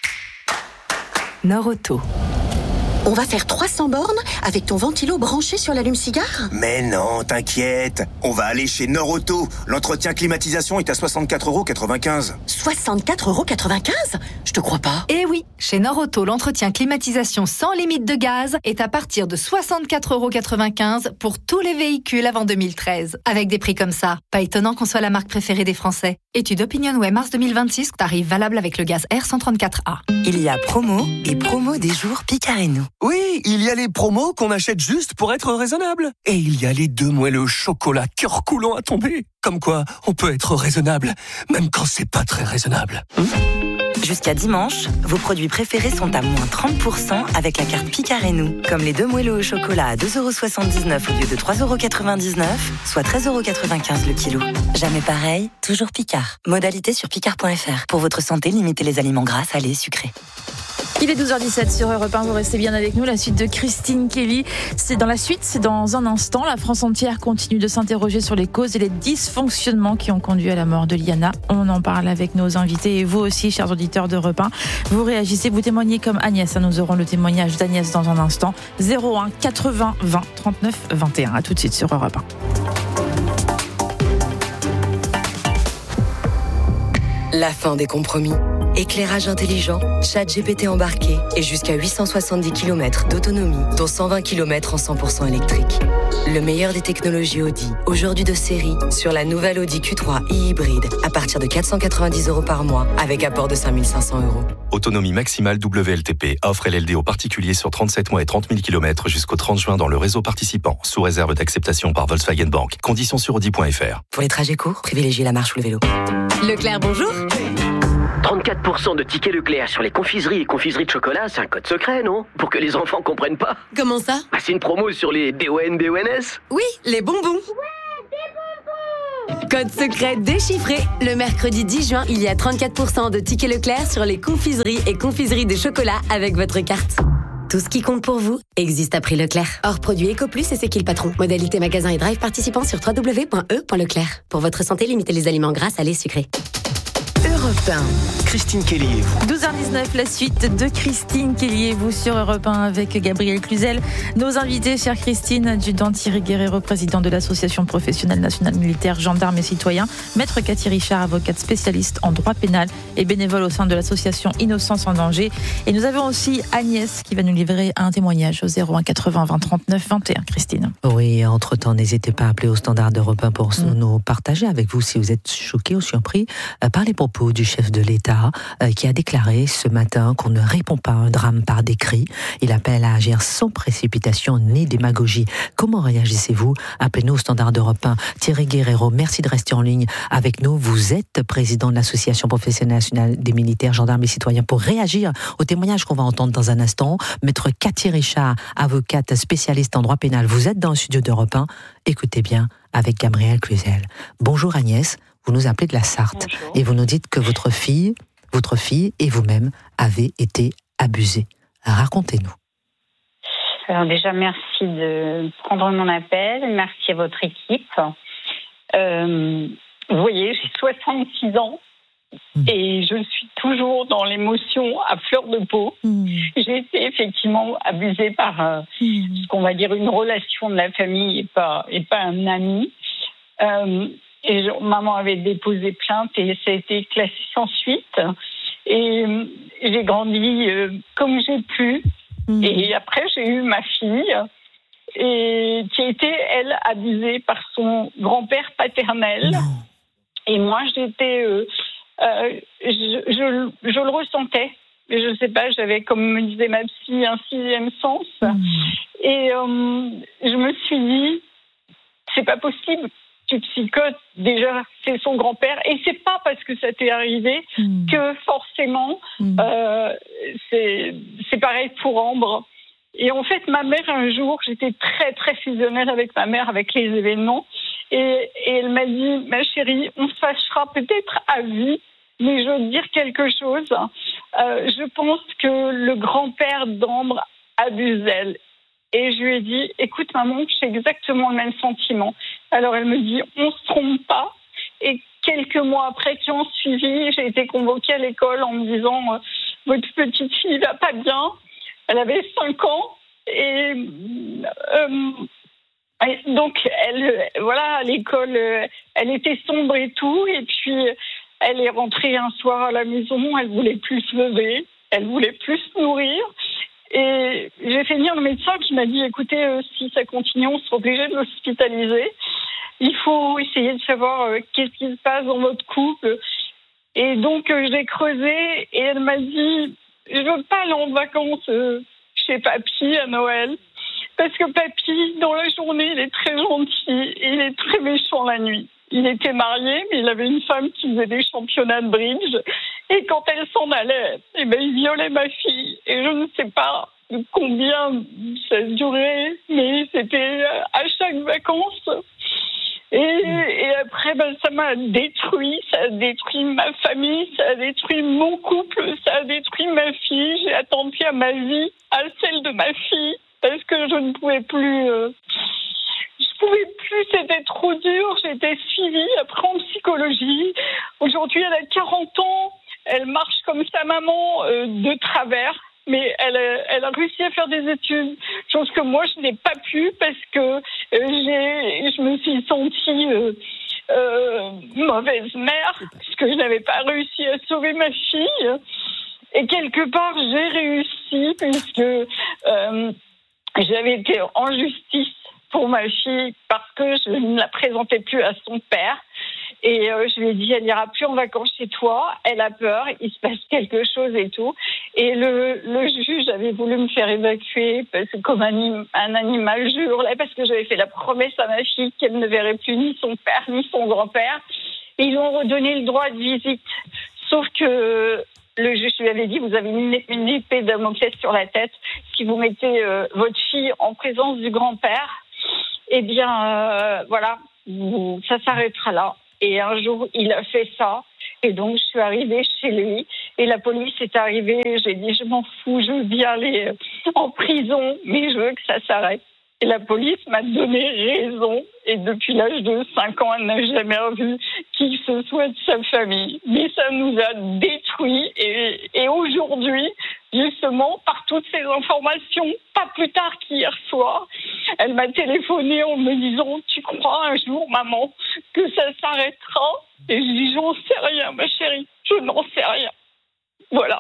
Norauto. On va faire 300 bornes avec ton ventilo branché sur l'allume-cigare ? Mais non, t'inquiète. On va aller chez Norauto. L'entretien climatisation est à 64,95 €. 64,95 €? Je te crois pas. Eh oui, chez Norauto, l'entretien climatisation sans limite de gaz est à partir de 64,95 € pour tous les véhicules avant 2013. Avec des prix comme ça, pas étonnant qu'on soit la marque préférée des Français. Étude OpinionWay mars 2026, tarif valable avec le gaz R134A. Il y a promo et promo des jours Picard et nous. Oui, il y a les promos qu'on achète juste pour être raisonnable. Et il y a les 2 moelleux au chocolat cœur coulant à tomber. Comme quoi, on peut être raisonnable, même quand c'est pas très raisonnable. Jusqu'à dimanche, vos produits préférés sont à moins 30% avec la carte Picard et nous. Comme les 2 moelleux au chocolat à 2,79 € au lieu de 3,99 €, soit 13,95 € le kilo. Jamais pareil, toujours Picard. Modalité sur picard.fr. Pour votre santé, limitez les aliments gras, salés et sucrés. Il est 12h17 sur Europe 1, vous restez bien avec nous. La suite de Christine Kelly, c'est dans un instant. La France entière continue de s'interroger sur les causes et les dysfonctionnements qui ont conduit à la mort de Liana. On en parle avec nos invités et vous aussi, chers auditeurs d'Europe 1. Vous réagissez, vous témoignez comme Agnès. Nous aurons le témoignage d'Agnès dans un instant. 01 80 20 39 21. À tout de suite sur Europe 1. La fin des compromis. Éclairage intelligent, ChatGPT embarqué et jusqu'à 870 km d'autonomie, dont 120 km en 100% électrique. Le meilleur des technologies Audi, aujourd'hui de série, sur la nouvelle Audi Q3 e-hybride, à partir de 490 € par mois, avec apport de 5 500 €. Autonomie maximale WLTP, offre LLD aux particuliers sur 37 mois et 30 000 km jusqu'au 30 juin dans le réseau participant, sous réserve d'acceptation par Volkswagen Bank. Conditions sur Audi.fr. Pour les trajets courts, privilégiez la marche ou le vélo. Leclerc, bonjour. 34% de tickets Leclerc sur les confiseries et confiseries de chocolat, c'est un code secret, non? Pour que les enfants comprennent pas. Comment ça? C'est une promo sur les DON-BONS. Oui, les bonbons. Code secret déchiffré. Le mercredi 10 juin, il y a 34% de tickets Leclerc sur les confiseries et confiseries de chocolat avec votre carte. Tout ce qui compte pour vous existe à prix Leclerc. Hors produit Ecoplus et c'est qui le patron. Modalité magasin et drive participant sur www.e.leclerc. Pour votre santé, limitez les aliments gras, salés, sucrés. Europe 1. Christine Kelly et vous. 12h19, la suite de Christine Kelly et vous sur Europe 1 avec Gabriel Cluzel. Nos invités, chère Christine, adjudant Thierry Guerrero, président de l'Association professionnelle nationale militaire, gendarmes et citoyens, maître Cathy Richard, avocate spécialiste en droit pénal et bénévole au sein de l'association Innocence en danger. Et nous avons aussi Agnès qui va nous livrer un témoignage au 01 80 20 39 21. Christine. Oui, entre-temps, n'hésitez pas à appeler au standard d'Europe 1 pour nous partager avec vous si vous êtes choqués ou surpris par les propos du chef de l'État qui a déclaré ce matin qu'on ne répond pas à un drame par des cris. Il appelle à agir sans précipitation ni démagogie. Comment réagissez-vous? Appelez-nous au standard d'Europe 1. Thierry Guerrero, merci de rester en ligne avec nous. Vous êtes président de l'Association professionnelle nationale des militaires, gendarmes et citoyens pour réagir au témoignage qu'on va entendre dans un instant. Maître Cathy Richard, avocate spécialiste en droit pénal. Vous êtes dans le studio d'Europe 1. Écoutez bien avec Gabriel Cluzel. Bonjour Agnès. Vous nous appelez de la Sarthe. Bonjour. Et vous nous dites que votre fille et vous-même avez été abusés. Racontez-nous. Alors déjà, merci de prendre mon appel. Merci à votre équipe. Vous voyez, j'ai 66 ans et je suis toujours dans l'émotion à fleur de peau. J'ai été effectivement abusée par ce qu'on va dire une relation de la famille et pas un ami. Maman avait déposé plainte et ça a été classé sans suite. Et j'ai grandi comme j'ai pu. Et après, j'ai eu ma fille qui a été, elle, abusée par son grand-père paternel. Et moi, j'étais... je le ressentais. Mais je ne sais pas, j'avais, comme me disait ma psy, un sixième sens. Et je me suis dit, c'est pas possible. Tu psychotes, déjà, c'est son grand-père. Et c'est pas parce que ça t'est arrivé que forcément, c'est pareil pour Ambre. Et en fait, ma mère, un jour, j'étais très, très fusionnelle avec ma mère, avec les événements. Et elle m'a dit, ma chérie, on se fâchera peut-être à vie, mais je veux te dire quelque chose. Je pense que le grand-père d'Ambre abuse d'elle. Et je lui ai dit, écoute maman, j'ai exactement le même sentiment. Alors elle me dit, on se trompe pas. Et quelques mois après qui ont suivi, j'ai été convoquée à l'école en me disant, votre petite fille va pas bien. Elle avait 5 ans. Et donc, à l'école, elle était sombre et tout. Et puis, elle est rentrée un soir à la maison, elle voulait plus se lever, elle voulait plus se nourrir. Et j'ai fait venir le médecin qui m'a dit, écoutez, si ça continue, on sera obligé de l'hospitaliser. Il faut essayer de savoir qu'est-ce qui se passe dans votre couple. Et donc, j'ai creusé et elle m'a dit, je veux pas aller en vacances chez papy à Noël. Parce que papy, dans la journée, il est très gentil et il est très méchant la nuit. Il était marié, mais il avait une femme qui faisait des championnats de bridge. Et quand elle s'en allait, il violait ma fille. Et je ne sais pas combien ça durait, mais c'était à chaque vacances. Et après, ça m'a détruit. Ça a détruit ma famille, ça a détruit mon couple, ça a détruit ma fille. J'ai attendu à ma vie, à celle de ma fille, parce que je ne pouvais plus... c'était trop dur. J'ai été suivie après en psychologie. Aujourd'hui, elle a 40 ans. Elle marche comme sa maman de travers. Mais elle a réussi à faire des études, chose que moi je n'ai pas pu parce que je me suis sentie mauvaise mère, parce que je n'avais pas réussi à sauver ma fille. Et quelque part, j'ai réussi, puisque j'avais été en justice pour ma fille parce que je ne la présentais plus à son père. Et je lui ai dit, elle n'ira plus en vacances chez toi. Elle a peur, il se passe quelque chose et tout. Et le juge avait voulu me faire évacuer parce que comme un animal, je hurlais parce que j'avais fait la promesse à ma fille qu'elle ne verrait plus ni son père ni son grand-père. Et ils ont redonné le droit de visite. Sauf que le juge lui avait dit, vous avez une épée de Damoclès sur la tête. Si vous mettez votre fille en présence du grand-père, eh bien, voilà, ça s'arrêtera là. Et un jour, il a fait ça. Et donc, je suis arrivée chez lui. Et la police est arrivée. J'ai dit, je m'en fous, je veux bien aller en prison, mais je veux que ça s'arrête. Et la police m'a donné raison. Et depuis l'âge de 5 ans, elle n'a jamais revu qui que ce soit de sa famille. Mais ça nous a détruits. Et aujourd'hui, justement, par toutes ces informations, pas plus tard qu'hier soir, elle m'a téléphoné en me disant « Tu crois un jour, maman, que ça s'arrêtera ?» Et je dis « J'en sais rien, ma chérie. Je n'en sais rien. » Voilà.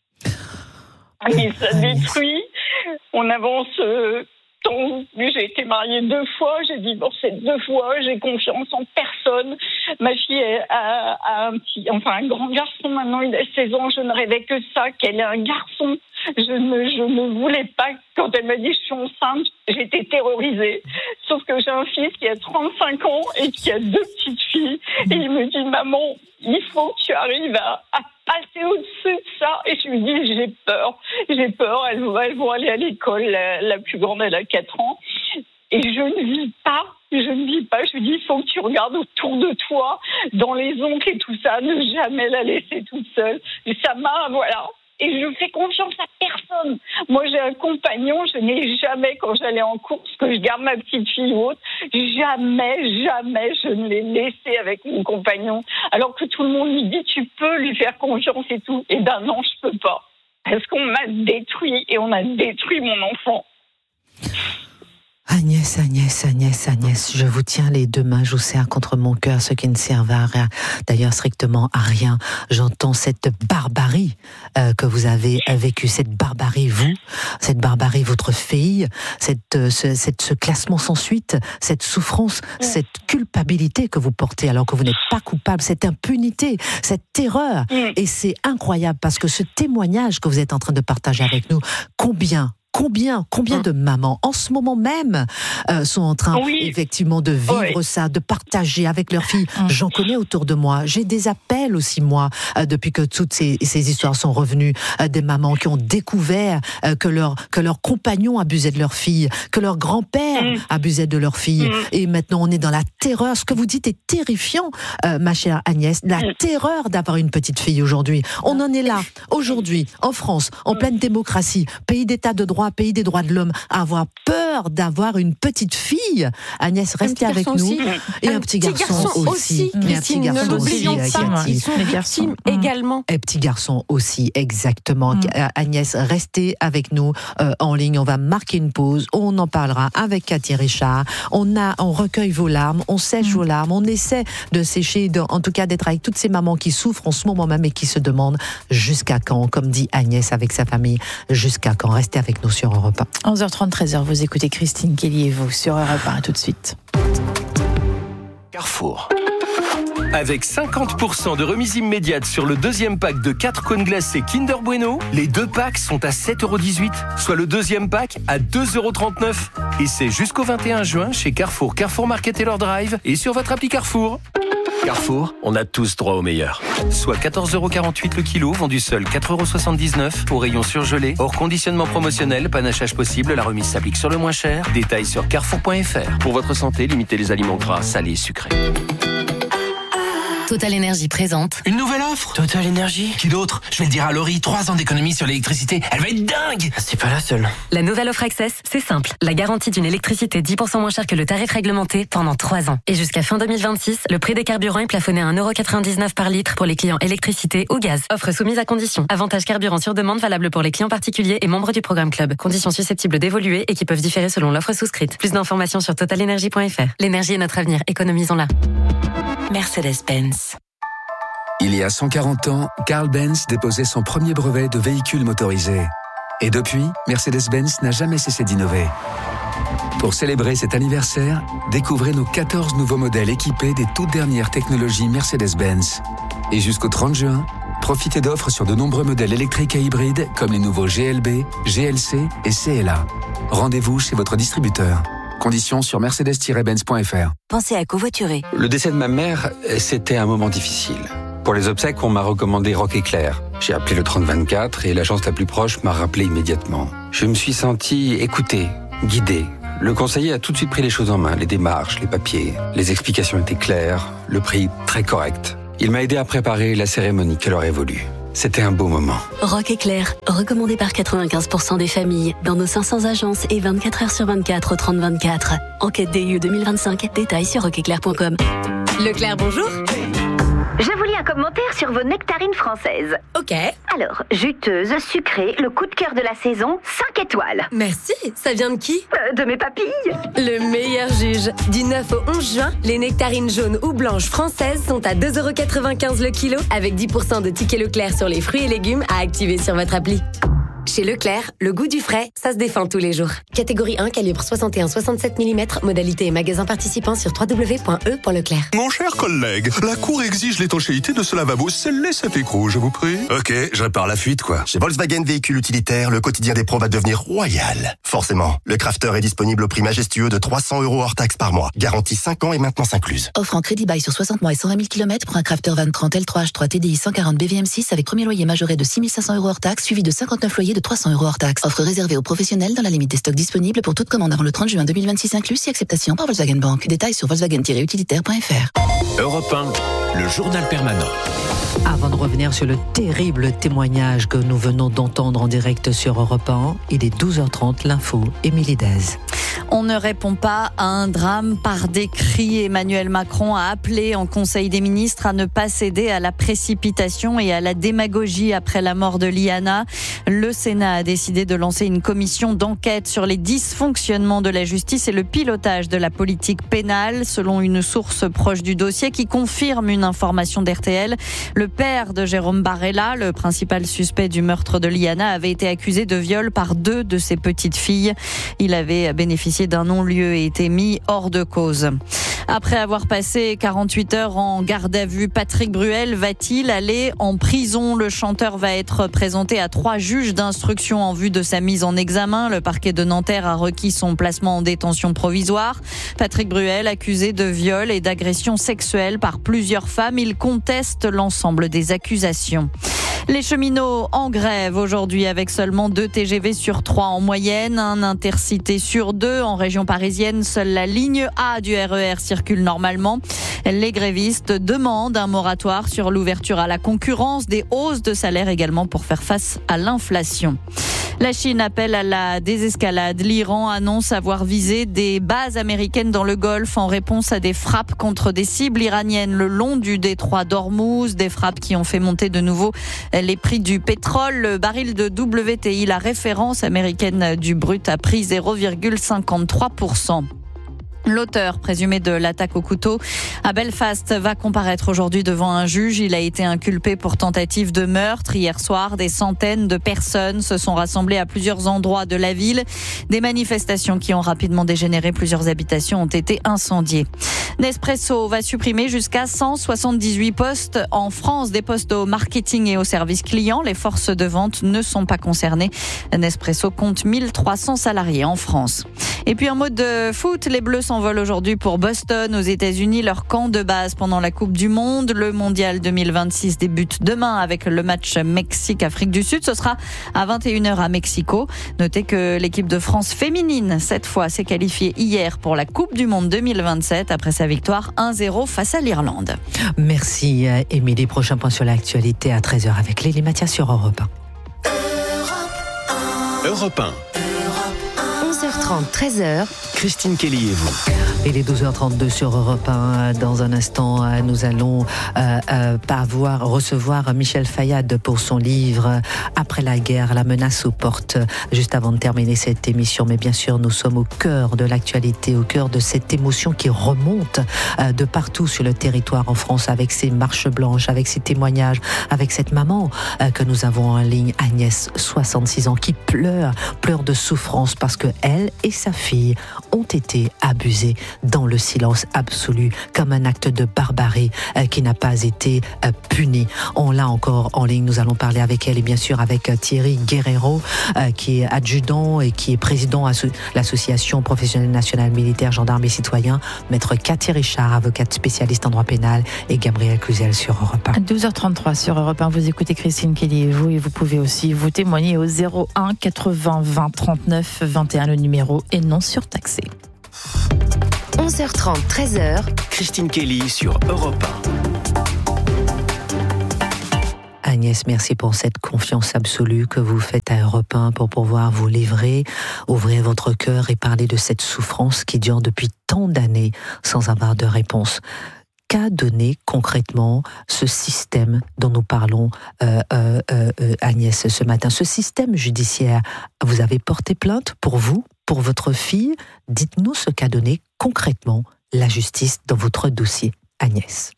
Et ça détruit. On avance... J'ai été mariée 2 fois, j'ai divorcé 2 fois, j'ai confiance en personne. Ma fille a un grand garçon maintenant, il a 16 ans, je ne rêvais que ça, qu'elle ait un garçon. Je ne voulais pas, quand elle m'a dit je suis enceinte, j'étais terrorisée. Sauf que j'ai un fils qui a 35 ans et qui a 2 petites filles. Et il me dit, maman, il faut que tu arrives à passer au-dessus de ça. Et je lui dis, j'ai peur, elles vont aller à l'école, la plus grande, elle a 4 ans. Et je ne vis pas. Je lui dis, il faut que tu regardes autour de toi, dans les oncles et tout ça, ne jamais la laisser toute seule. Et ça m'a, voilà. Et je fais confiance à personne. Moi, j'ai un compagnon, je n'ai jamais, quand j'allais en course, que je garde ma petite fille ou autre, jamais, je ne l'ai laissée avec mon compagnon. Alors que tout le monde me dit, tu peux lui faire confiance et tout. Et ben non, je peux pas. Parce qu'on m'a détruit et on a détruit mon enfant. Agnès, je vous tiens les 2 mains, je vous serre contre mon cœur, ce qui ne servent à rien, d'ailleurs strictement à rien. J'entends cette barbarie que vous avez vécue, cette barbarie votre fille, ce classement sans suite, cette souffrance, cette culpabilité que vous portez alors que vous n'êtes pas coupable, cette impunité, cette terreur. Et c'est incroyable parce que ce témoignage que vous êtes en train de partager avec nous, combien de mamans en ce moment même sont en train effectivement de vivre ça, de partager avec leurs filles. J'en connais autour de moi. J'ai des appels aussi, moi, depuis que toutes ces histoires sont revenues, des mamans qui ont découvert que leur compagnon abusait de leur fille, que leur grand-père abusait de leur fille. Et maintenant, on est dans la terreur. Ce que vous dites est terrifiant, ma chère Agnès. La terreur d'avoir une petite fille aujourd'hui. On en est là, aujourd'hui, en France, en pleine démocratie, pays d'état de droit, pays des droits de l'homme, à avoir peur d'avoir une petite fille. Agnès, restez avec nous. Aussi. Et un petit garçon aussi. Et un petit garçon aussi. Ils sont victimes également. Et petit garçon aussi, exactement. Agnès, restez avec nous en ligne. On va marquer une pause. On en parlera avec Cathy Richard. On recueille vos larmes, on sèche vos larmes, on essaie de sécher, en tout cas d'être avec toutes ces mamans qui souffrent en ce moment même et qui se demandent jusqu'à quand, comme dit Agnès avec sa famille, jusqu'à quand. Restez avec nous sur Europe 1. 11h30, 13h, vous écoutez Christine Kelly et vous sur Europe 1. À tout de suite. Carrefour. Avec 50% de remise immédiate sur le 2e pack de 4 cônes glacés Kinder Bueno, les 2 packs sont à 7,18€, soit le 2e pack à 2,39€. Et c'est jusqu'au 21 juin chez Carrefour, Carrefour Market Taylor Drive et sur votre appli Carrefour. Carrefour, on a tous droit au meilleur. Soit 14,48€ le kilo, vendu seul 4,79€ au rayon surgelé. Hors conditionnement promotionnel, panachage possible, la remise s'applique sur le moins cher. Détails sur carrefour.fr. Pour votre santé, limitez les aliments gras, salés, sucrés. Total Energy présente. Une nouvelle offre ? Total Energy ? Qui d'autre ? Je vais le dire à Laurie, 3 ans d'économie sur l'électricité. Elle va être dingue ! C'est pas la seule. La nouvelle offre Access, c'est simple. La garantie d'une électricité 10% moins chère que le tarif réglementé pendant 3 ans. Et jusqu'à fin 2026, le prix des carburants est plafonné à 1,99€ par litre pour les clients électricité ou gaz. Offre soumise à conditions. Avantage carburant sur demande valable pour les clients particuliers et membres du programme Club. Conditions susceptibles d'évoluer et qui peuvent différer selon l'offre souscrite. Plus d'informations sur totalenergy.fr. L'énergie est notre avenir. Économisons-la. Mercedes-Benz. Il y a 140 ans, Carl Benz déposait son premier brevet de véhicule motorisé. Et depuis, Mercedes-Benz n'a jamais cessé d'innover. Pour célébrer cet anniversaire, découvrez nos 14 nouveaux modèles équipés des toutes dernières technologies Mercedes-Benz. Et jusqu'au 30 juin, profitez d'offres sur de nombreux modèles électriques et hybrides comme les nouveaux GLB, GLC et CLA. Rendez-vous chez votre distributeur. Conditions sur mercedes-benz.fr. Pensez à covoiturer. Le décès de ma mère, c'était un moment difficile. Pour les obsèques, on m'a recommandé Rock Éclair. J'ai appelé le 3024 et l'agence la plus proche m'a rappelé immédiatement. Je me suis senti écouté, guidé. Le conseiller a tout de suite pris les choses en main, les démarches, les papiers. Les explications étaient claires, le prix très correct. Il m'a aidé à préparer la cérémonie qu'elle aurait voulu. C'était un beau moment. Rock Éclair, recommandé par 95% des familles, dans nos 500 agences et 24 heures sur 24 au 3024. Enquête DU 2025, détails sur rockeclair.com. Leclerc, bonjour. Je vous lis un commentaire sur vos nectarines françaises. Ok. Alors, juteuse, sucrée, le coup de cœur de la saison, 5 étoiles. Merci. Ça vient de qui ? De mes papilles. Le meilleur juge. Du 9 au 11 juin, les nectarines jaunes ou blanches françaises sont à 2,95€ le kilo, avec 10% de tickets Leclerc sur les fruits et légumes à activer sur votre appli. Chez Leclerc, le goût du frais, ça se défend tous les jours. Catégorie 1, calibre 61-67 mm, modalité et magasin participant sur www.e.leclerc. Mon cher collègue, la Cour exige l'étanchéité de ce lavabo. Scellez cet écrou, je vous prie. Ok, je répare la fuite, quoi. Chez Volkswagen Véhicules Utilitaires, le quotidien des pros va devenir royal. Forcément, le Crafter est disponible au prix majestueux de 300€ hors taxe par mois. Garantie 5 ans et maintenance incluse. Offre en crédit bail sur 60 mois et 120 000 km pour un Crafter Van 30 L3H3 TDI 140 BVM6 avec premier loyer majoré de 6 500€ hors taxe, suivi de 59 loyers de 300€ hors taxe. Offre réservée aux professionnels dans la limite des stocks disponibles pour toute commande avant le 30 juin 2026 inclus, si acceptation par Volkswagen Bank. Détails sur volkswagen-utilitaire.fr. Europe 1, le journal permanent. Avant de revenir sur le terrible témoignage que nous venons d'entendre en direct sur Europe 1, il est 12h30, l'info, Émilie Dez. On ne répond pas à un drame par des cris. Emmanuel Macron a appelé en Conseil des ministres à ne pas céder à la précipitation et à la démagogie après la mort de Liana. Le Sénat a décidé de lancer une commission d'enquête sur les dysfonctionnements de la justice et le pilotage de la politique pénale, selon une source proche du dossier qui confirme une information d'RTL. Le père de Jérôme Barella, le principal suspect du meurtre de Liana, avait été accusé de viol par 2 de ses petites filles. Il avait bénéficié d'un non-lieu et été mis hors de cause. Après avoir passé 48 heures en garde à vue, Patrick Bruel va-t-il aller en prison ? Le chanteur va être présenté à 3 juges d'instruction en vue de sa mise en examen. Le parquet de Nanterre a requis son placement en détention provisoire. Patrick Bruel, accusé de viol et d'agression sexuelle par plusieurs femmes, il conteste l'ensemble des accusations. Les cheminots en grève aujourd'hui avec seulement 2 TGV sur 3 en moyenne, un intercité sur 2. En région parisienne, seule la ligne A du RER circule normalement. Les grévistes demandent un moratoire sur l'ouverture à la concurrence, des hausses de salaire également pour faire face à l'inflation. La Chine appelle à la désescalade. L'Iran annonce avoir visé des bases américaines dans le Golfe en réponse à des frappes contre des cibles iraniennes le long du détroit d'Ormuz. Des frappes qui ont fait monter de nouveau les prix du pétrole. Le baril de WTI, la référence américaine du brut, a pris 0,53%. L'auteur présumé de l'attaque au couteau à Belfast va comparaître aujourd'hui devant un juge. Il a été inculpé pour tentative de meurtre. Hier soir, des centaines de personnes se sont rassemblées à plusieurs endroits de la ville. Des manifestations qui ont rapidement dégénéré. Plusieurs habitations ont été incendiées. Nespresso va supprimer jusqu'à 178 postes en France, des postes au marketing et au service client. Les forces de vente ne sont pas concernées. Nespresso compte 1300 salariés en France. Et puis en mode de foot, les Bleus s'envolent s'envole aujourd'hui pour Boston, aux États-Unis, leur camp de base pendant la Coupe du Monde. Le Mondial 2026 débute demain avec le match Mexique-Afrique du Sud. Ce sera à 21h à Mexico. Notez que l'équipe de France féminine, cette fois, s'est qualifiée hier pour la Coupe du Monde 2027 après sa victoire 1-0 face à l'Irlande. Merci Émilie. Prochain point sur l'actualité à 13h avec Lélie Mathias sur Europe 1. Europe 1. 11h30, 13h. Christine Kelly et vous. Il est 12h32 sur Europe 1. Dans un instant, nous allons recevoir Michel Fayad pour son livre « Après la guerre, la menace aux portes ». Juste avant de terminer cette émission, mais bien sûr, nous sommes au cœur de l'actualité, au cœur de cette émotion qui remonte de partout sur le territoire en France, avec ces marches blanches, avec ces témoignages, avec cette maman que nous avons en ligne, Agnès, 66 ans, qui pleure de souffrance parce que elle et sa fille ont été abusées dans le silence absolu, comme un acte de barbarie qui n'a pas été puni. On l'a encore en ligne, nous allons parler avec elle et bien sûr avec Thierry Guerrero, qui est adjudant et qui est président à l'association professionnelle nationale militaire, gendarmes et citoyens, maître Cathy Richard, avocate spécialiste en droit pénal, et Gabriel Cluzel sur Europe 1. 12h33 sur Europe 1, vous écoutez Christine Kelly et vous pouvez aussi vous témoigner au 01 80 20 39 21, le numéro est non surtaxé. 11h30, 13h. Christine Kelly sur Europe 1. Agnès, merci pour cette confiance absolue que vous faites à Europe 1 pour pouvoir vous livrer, ouvrir votre cœur et parler de cette souffrance qui dure depuis tant d'années sans avoir de réponse. Qu'a donné concrètement ce système dont nous parlons, Agnès, ce matin? Ce système judiciaire, vous avez porté plainte pour vous, pour votre fille. Dites-nous ce qu'a donné concrètement la justice dans votre dossier, Agnès.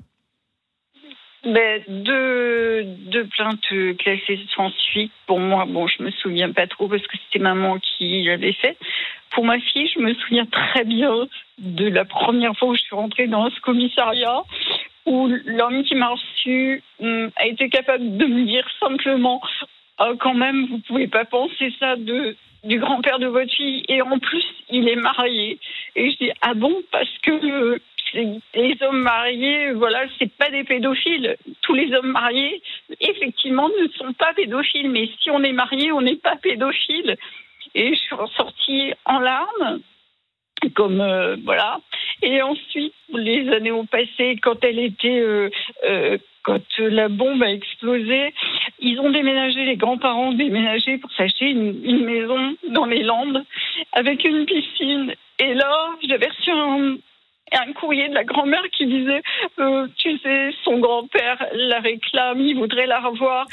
Deux plaintes classées sans suite. Pour moi, je me souviens pas trop parce que c'était maman qui l'avait fait. Pour ma fille, je me souviens très bien de la première fois où je suis rentrée dans ce commissariat, où l'homme qui m'a reçue a été capable de me dire simplement quand même, vous pouvez pas penser ça du grand-père de votre fille, et en plus, il est marié. Et je dis, ah bon, parce que les hommes mariés, c'est pas des pédophiles. Tous les hommes mariés, effectivement, ne sont pas pédophiles, mais si on est marié, on n'est pas pédophile. Et je suis ressortie en larmes, Et ensuite, les années ont passé, quand la bombe a explosé, ils ont déménagé, les grands-parents ont déménagé pour s'acheter une maison dans les Landes avec une piscine. Et là, j'avais reçu un courrier de la grand-mère qui disait tu sais, son grand-père la réclame, il voudrait la revoir.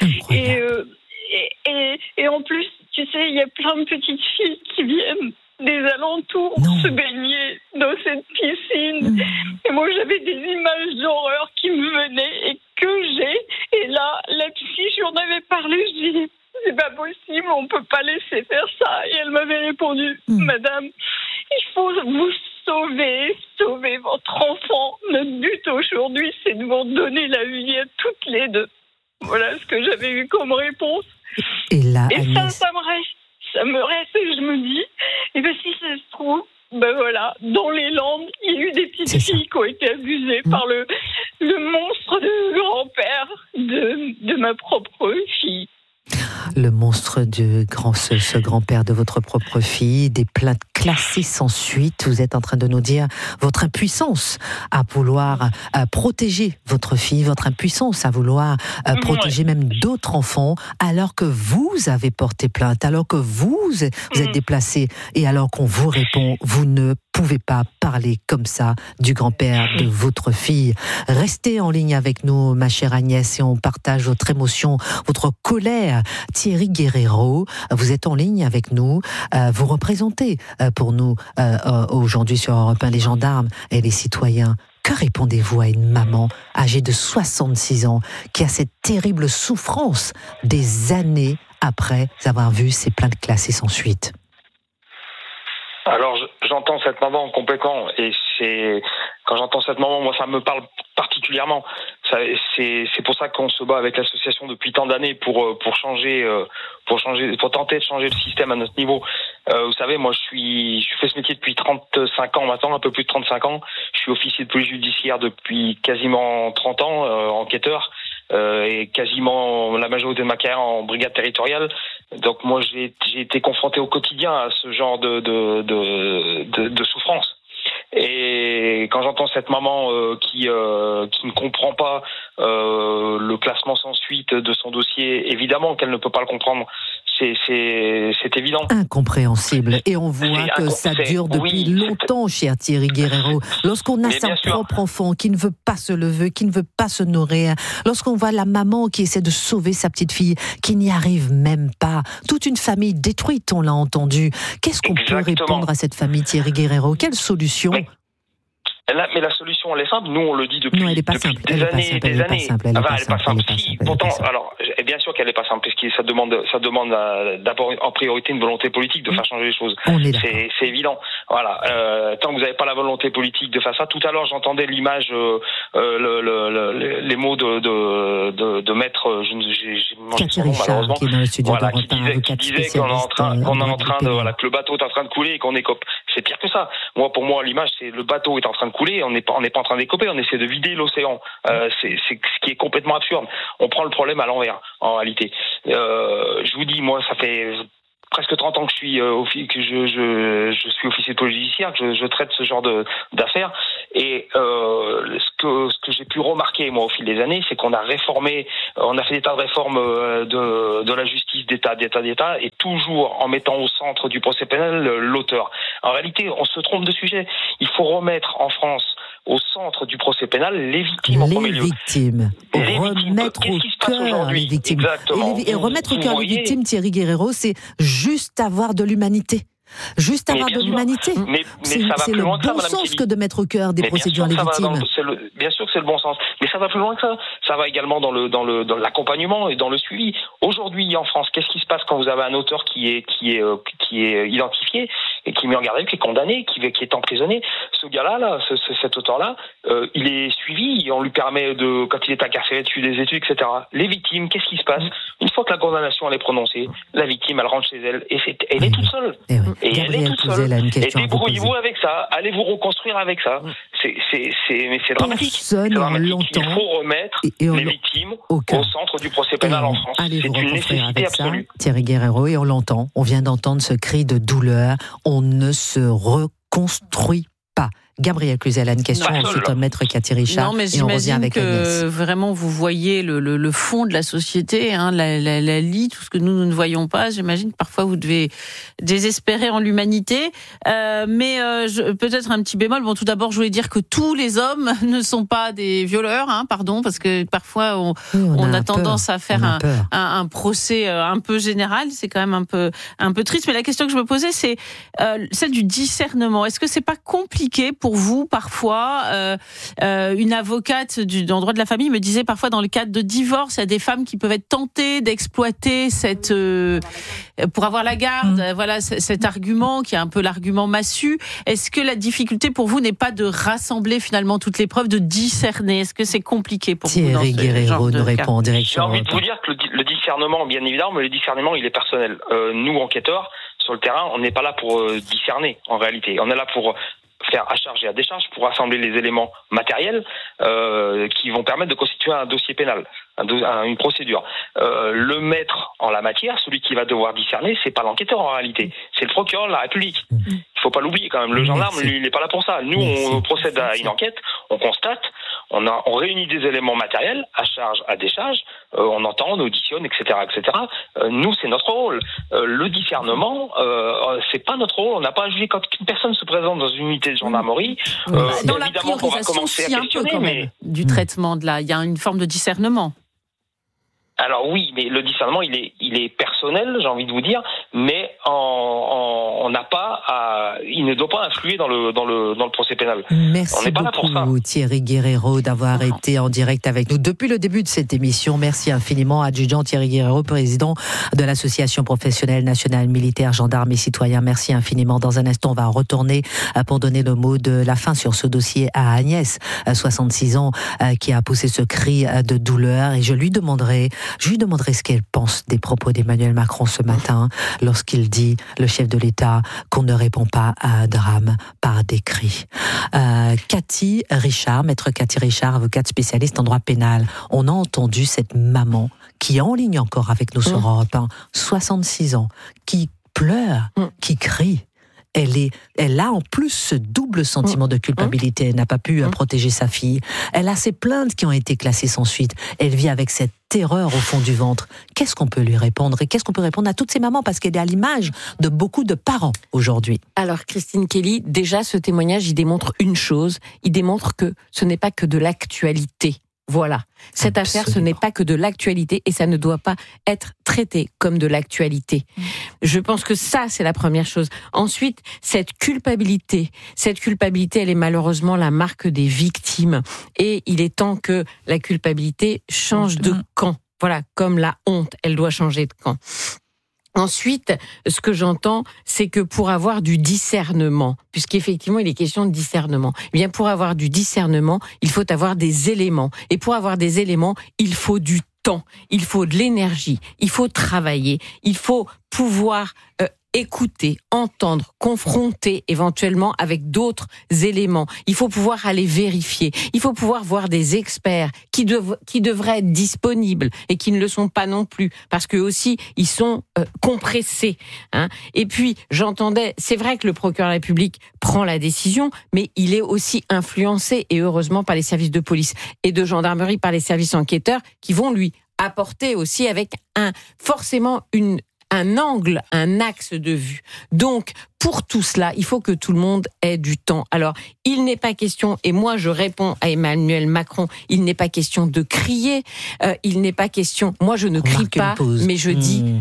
Et en plus, tu sais, il y a plein de petites filles qui viennent des alentours se baigner dans cette piscine. Et moi, j'avais des images d'horreur qui me venaient et que j'ai. Et là, la fille, j'en avais parlé, je dis, c'est pas possible, on peut pas laisser faire ça. Et elle m'avait répondu, madame, il faut vous sauver votre enfant. Notre but aujourd'hui, c'est de vous donner la vie à toutes les deux. Voilà ce que j'avais eu comme réponse. Et là, ça me reste et je me dis, si ça se trouve, dans les Landes, il y a eu des petites filles qui ont été abusées par le monstre de grand-père de ma propre fille. Le monstre de ce grand-père de votre propre fille, des plaintes classées sans suite. Vous êtes en train de nous dire votre impuissance à vouloir protéger votre fille, votre impuissance à vouloir protéger même d'autres enfants, alors que vous avez porté plainte, alors que vous êtes déplacé, et alors qu'on vous répond, vous ne pouvez pas parler comme ça du grand-père de votre fille. Restez en ligne avec nous, ma chère Agnès, et on partage votre émotion, votre colère. Thierry Guerrero, vous êtes en ligne avec nous. Vous représentez pour nous aujourd'hui sur Europe 1 les gendarmes et les citoyens. Que répondez-vous à une maman âgée de 66 ans qui a cette terrible souffrance des années après avoir vu ses plaintes classées sans suite? Alors, j'entends cette maman complètement, et quand j'entends cette maman, moi, ça me parle particulièrement. C'est pour ça qu'on se bat avec l'association depuis tant d'années pour tenter de changer le système à notre niveau. Vous savez, moi, je fais ce métier depuis 35 ans maintenant, un peu plus de 35 ans. Je suis officier de police judiciaire depuis quasiment 30 ans, enquêteur, et quasiment la majorité de ma carrière en brigade territoriale. Donc moi, j'ai été confronté au quotidien à ce genre de souffrance. Et quand j'entends cette maman qui ne comprend pas le classement sans suite de son dossier, évidemment qu'elle ne peut pas le comprendre. C'est évident. Incompréhensible. Et on voit que ça dure depuis longtemps, cher Thierry Guerreiro. Lorsqu'on a sa propre enfant qui ne veut pas se lever, qui ne veut pas se nourrir, lorsqu'on voit la maman qui essaie de sauver sa petite fille, qui n'y arrive même pas, toute une famille détruite, on l'a entendu. Qu'est-ce qu'on peut répondre à cette famille, Thierry Guerreiro? Quelle solution? Mais la solution, elle est simple. Nous, on le dit depuis des années et des années. Elle n'est pas simple. Si, pourtant, alors, bien sûr qu'elle n'est pas simple, parce que ça demande d'abord en priorité une volonté politique de faire changer les choses. C'est évident. Voilà. Tant que vous n'avez pas la volonté politique de faire ça. Tout à l'heure, j'entendais l'image, les mots de maître, j'ai son nom, malheureusement. Qui disait qu'on est en train de, que le bateau est en train de couler et qu'on écope. C'est pire que ça. Pour moi, l'image, c'est le bateau est en train de couler, on n'est pas en train d'écoper, on essaie de vider l'océan. C'est ce qui est complètement absurde. On prend le problème à l'envers, en réalité. Je vous dis, moi, ça fait presque 30 ans que je suis officier de police judiciaire, que je traite ce genre d'affaires. Et ce que j'ai pu remarquer, moi, au fil des années, c'est qu'on a réformé, on a fait des tas de réformes de la justice d'État, et toujours en mettant au centre du procès pénal l'auteur. En réalité, on se trompe de sujet. Il faut remettre en France au centre du procès pénal les victimes en premier lieu. Remettre au cœur les victimes. Et remettre au cœur les victimes, Thierry Guerreiro, c'est juste avoir de l'humanité. Juste avoir de l'humanité. Mais ça va plus loin que ça, Madame Kelly. C'est le bon sens que de mettre au cœur des procédures les victimes. Bien sûr que c'est le bon sens, mais ça va plus loin que ça. Ça va également dans l'accompagnement et dans le suivi. Aujourd'hui, en France, qu'est-ce qui se passe quand vous avez un auteur qui est identifié et qui est mis en garde à vue, qui est condamné, qui est emprisonné? Ce gars-là, cet auteur-là, il est suivi. On lui permet quand il est incarcéré, de suivre des études, etc. Les victimes, qu'est-ce qui se passe? Une fois que la condamnation elle est prononcée, la victime, elle rentre chez elle et elle est toute seule. Et elle est toute seule. Et débrouillez-vous avec ça. Allez vous reconstruire avec ça. Mais c'est dramatique. Il faut remettre les victimes au centre du procès pénal en France. C'est une nécessité absolue. Thierry Guerreiro, et on l'entend. On vient d'entendre ce cri de douleur. On ne se reconstruit pas. Gabriel Cluzel a une question, ensuite Maître Cathy Richard. Non, mais j'imagine que vraiment vous voyez le fond de la société, la lie, tout ce que nous ne voyons pas. J'imagine que parfois vous devez désespérer en l'humanité. Mais peut-être un petit bémol. Bon, tout d'abord, je voulais dire que tous les hommes ne sont pas des violeurs, parce que parfois on a tendance à faire un procès un peu général. C'est quand même un peu triste. Mais la question que je me posais, c'est celle du discernement. Est-ce que c'est pas compliqué pour vous, parfois, une avocate en droit de la famille me disait parfois dans le cadre de divorce, il y a des femmes qui peuvent être tentées d'exploiter pour avoir la garde, cet argument qui est un peu l'argument massu. Est-ce que la difficulté pour vous n'est pas de rassembler finalement toutes les preuves, de discerner? Est-ce que c'est compliqué pour vous dans ce genre de cas? J'ai envie de vous dire que le discernement, bien évidemment, mais le discernement, il est personnel. Nous, enquêteurs, sur le terrain, on n'est pas là pour discerner, en réalité. On est là pour faire à charge et à décharge, pour rassembler les éléments matériels qui vont permettre de constituer un dossier pénal, une procédure. Le maître en la matière, celui qui va devoir discerner, c'est pas l'enquêteur en réalité, c'est le procureur de la République. Il faut pas l'oublier quand même. Le gendarme, lui, il n'est pas là pour ça. Nous, on procède à une enquête, on constate, on réunit des éléments matériels à charge, à décharge, on entend, on auditionne, etc., etc. Nous, c'est notre rôle. Le discernement, c'est pas notre rôle. On n'a pas à juger quand une personne se présente dans une unité de gendarmerie. Dans la priorisation, si un peu quand même, du traitement il y a une forme de discernement. Alors oui, mais le discernement, il est personnel, j'ai envie de vous dire, mais on n'a pas il ne doit pas influer dans le procès pénal. Merci beaucoup Thierry Guerreiro d'avoir été en direct avec nous depuis le début de cette émission. Merci infiniment, adjudant Thierry Guerreiro, président de l'Association professionnelle nationale militaire, gendarmes et citoyens. Merci infiniment. Dans un instant, on va retourner pour donner le mot de la fin sur ce dossier à Agnès, 66 ans, qui a poussé ce cri de douleur, et je lui demanderai Je lui demanderai ce qu'elle pense des propos d'Emmanuel Macron ce matin, lorsqu'il dit, le chef de l'État, qu'on ne répond pas à un drame par des cris. Cathy Richard, maître Cathy Richard, avocate spécialiste en droit pénal. On a entendu cette maman qui est en ligne encore avec nous sur Europe 1, 66 ans, qui pleure, qui crie. Elle a en plus ce double sentiment de culpabilité. Elle n'a pas pu protéger sa fille. Elle a ses plaintes qui ont été classées sans suite. Elle vit avec cette terreur au fond du ventre. Qu'est-ce qu'on peut lui répondre? Et qu'est-ce qu'on peut répondre à toutes ces mamans? Parce qu'elle est à l'image de beaucoup de parents aujourd'hui. Alors, Christine Kelly, déjà, ce témoignage, il démontre une chose. Il démontre que ce n'est pas que de l'actualité. Voilà. Cette affaire, ce n'est pas que de l'actualité et ça ne doit pas être traité comme de l'actualité. Je pense que ça, c'est la première chose. Ensuite, cette culpabilité, elle est malheureusement la marque des victimes. Et il est temps que la culpabilité change de camp. Voilà, comme la honte, elle doit changer de camp. Ensuite, ce que j'entends, c'est que pour avoir du discernement, puisqu'effectivement il est question de discernement, eh bien pour avoir du discernement, il faut avoir des éléments. Et pour avoir des éléments, il faut du temps, il faut de l'énergie, il faut travailler, il faut pouvoir écouter, entendre, confronter éventuellement avec d'autres éléments. Il faut pouvoir aller vérifier. Il faut pouvoir voir des experts qui devraient être disponibles et qui ne le sont pas non plus parce que aussi ils sont compressés. Hein. Et puis j'entendais, c'est vrai que le procureur de la République prend la décision, mais il est aussi influencé et heureusement par les services de police et de gendarmerie, par les services enquêteurs qui vont lui apporter aussi avec forcément un angle, un axe de vue. Donc, pour tout cela, il faut que tout le monde ait du temps. Alors, il n'est pas question, et moi je réponds à Emmanuel Macron, il n'est pas question de crier, il n'est pas question, moi je ne crie pas, mais je dis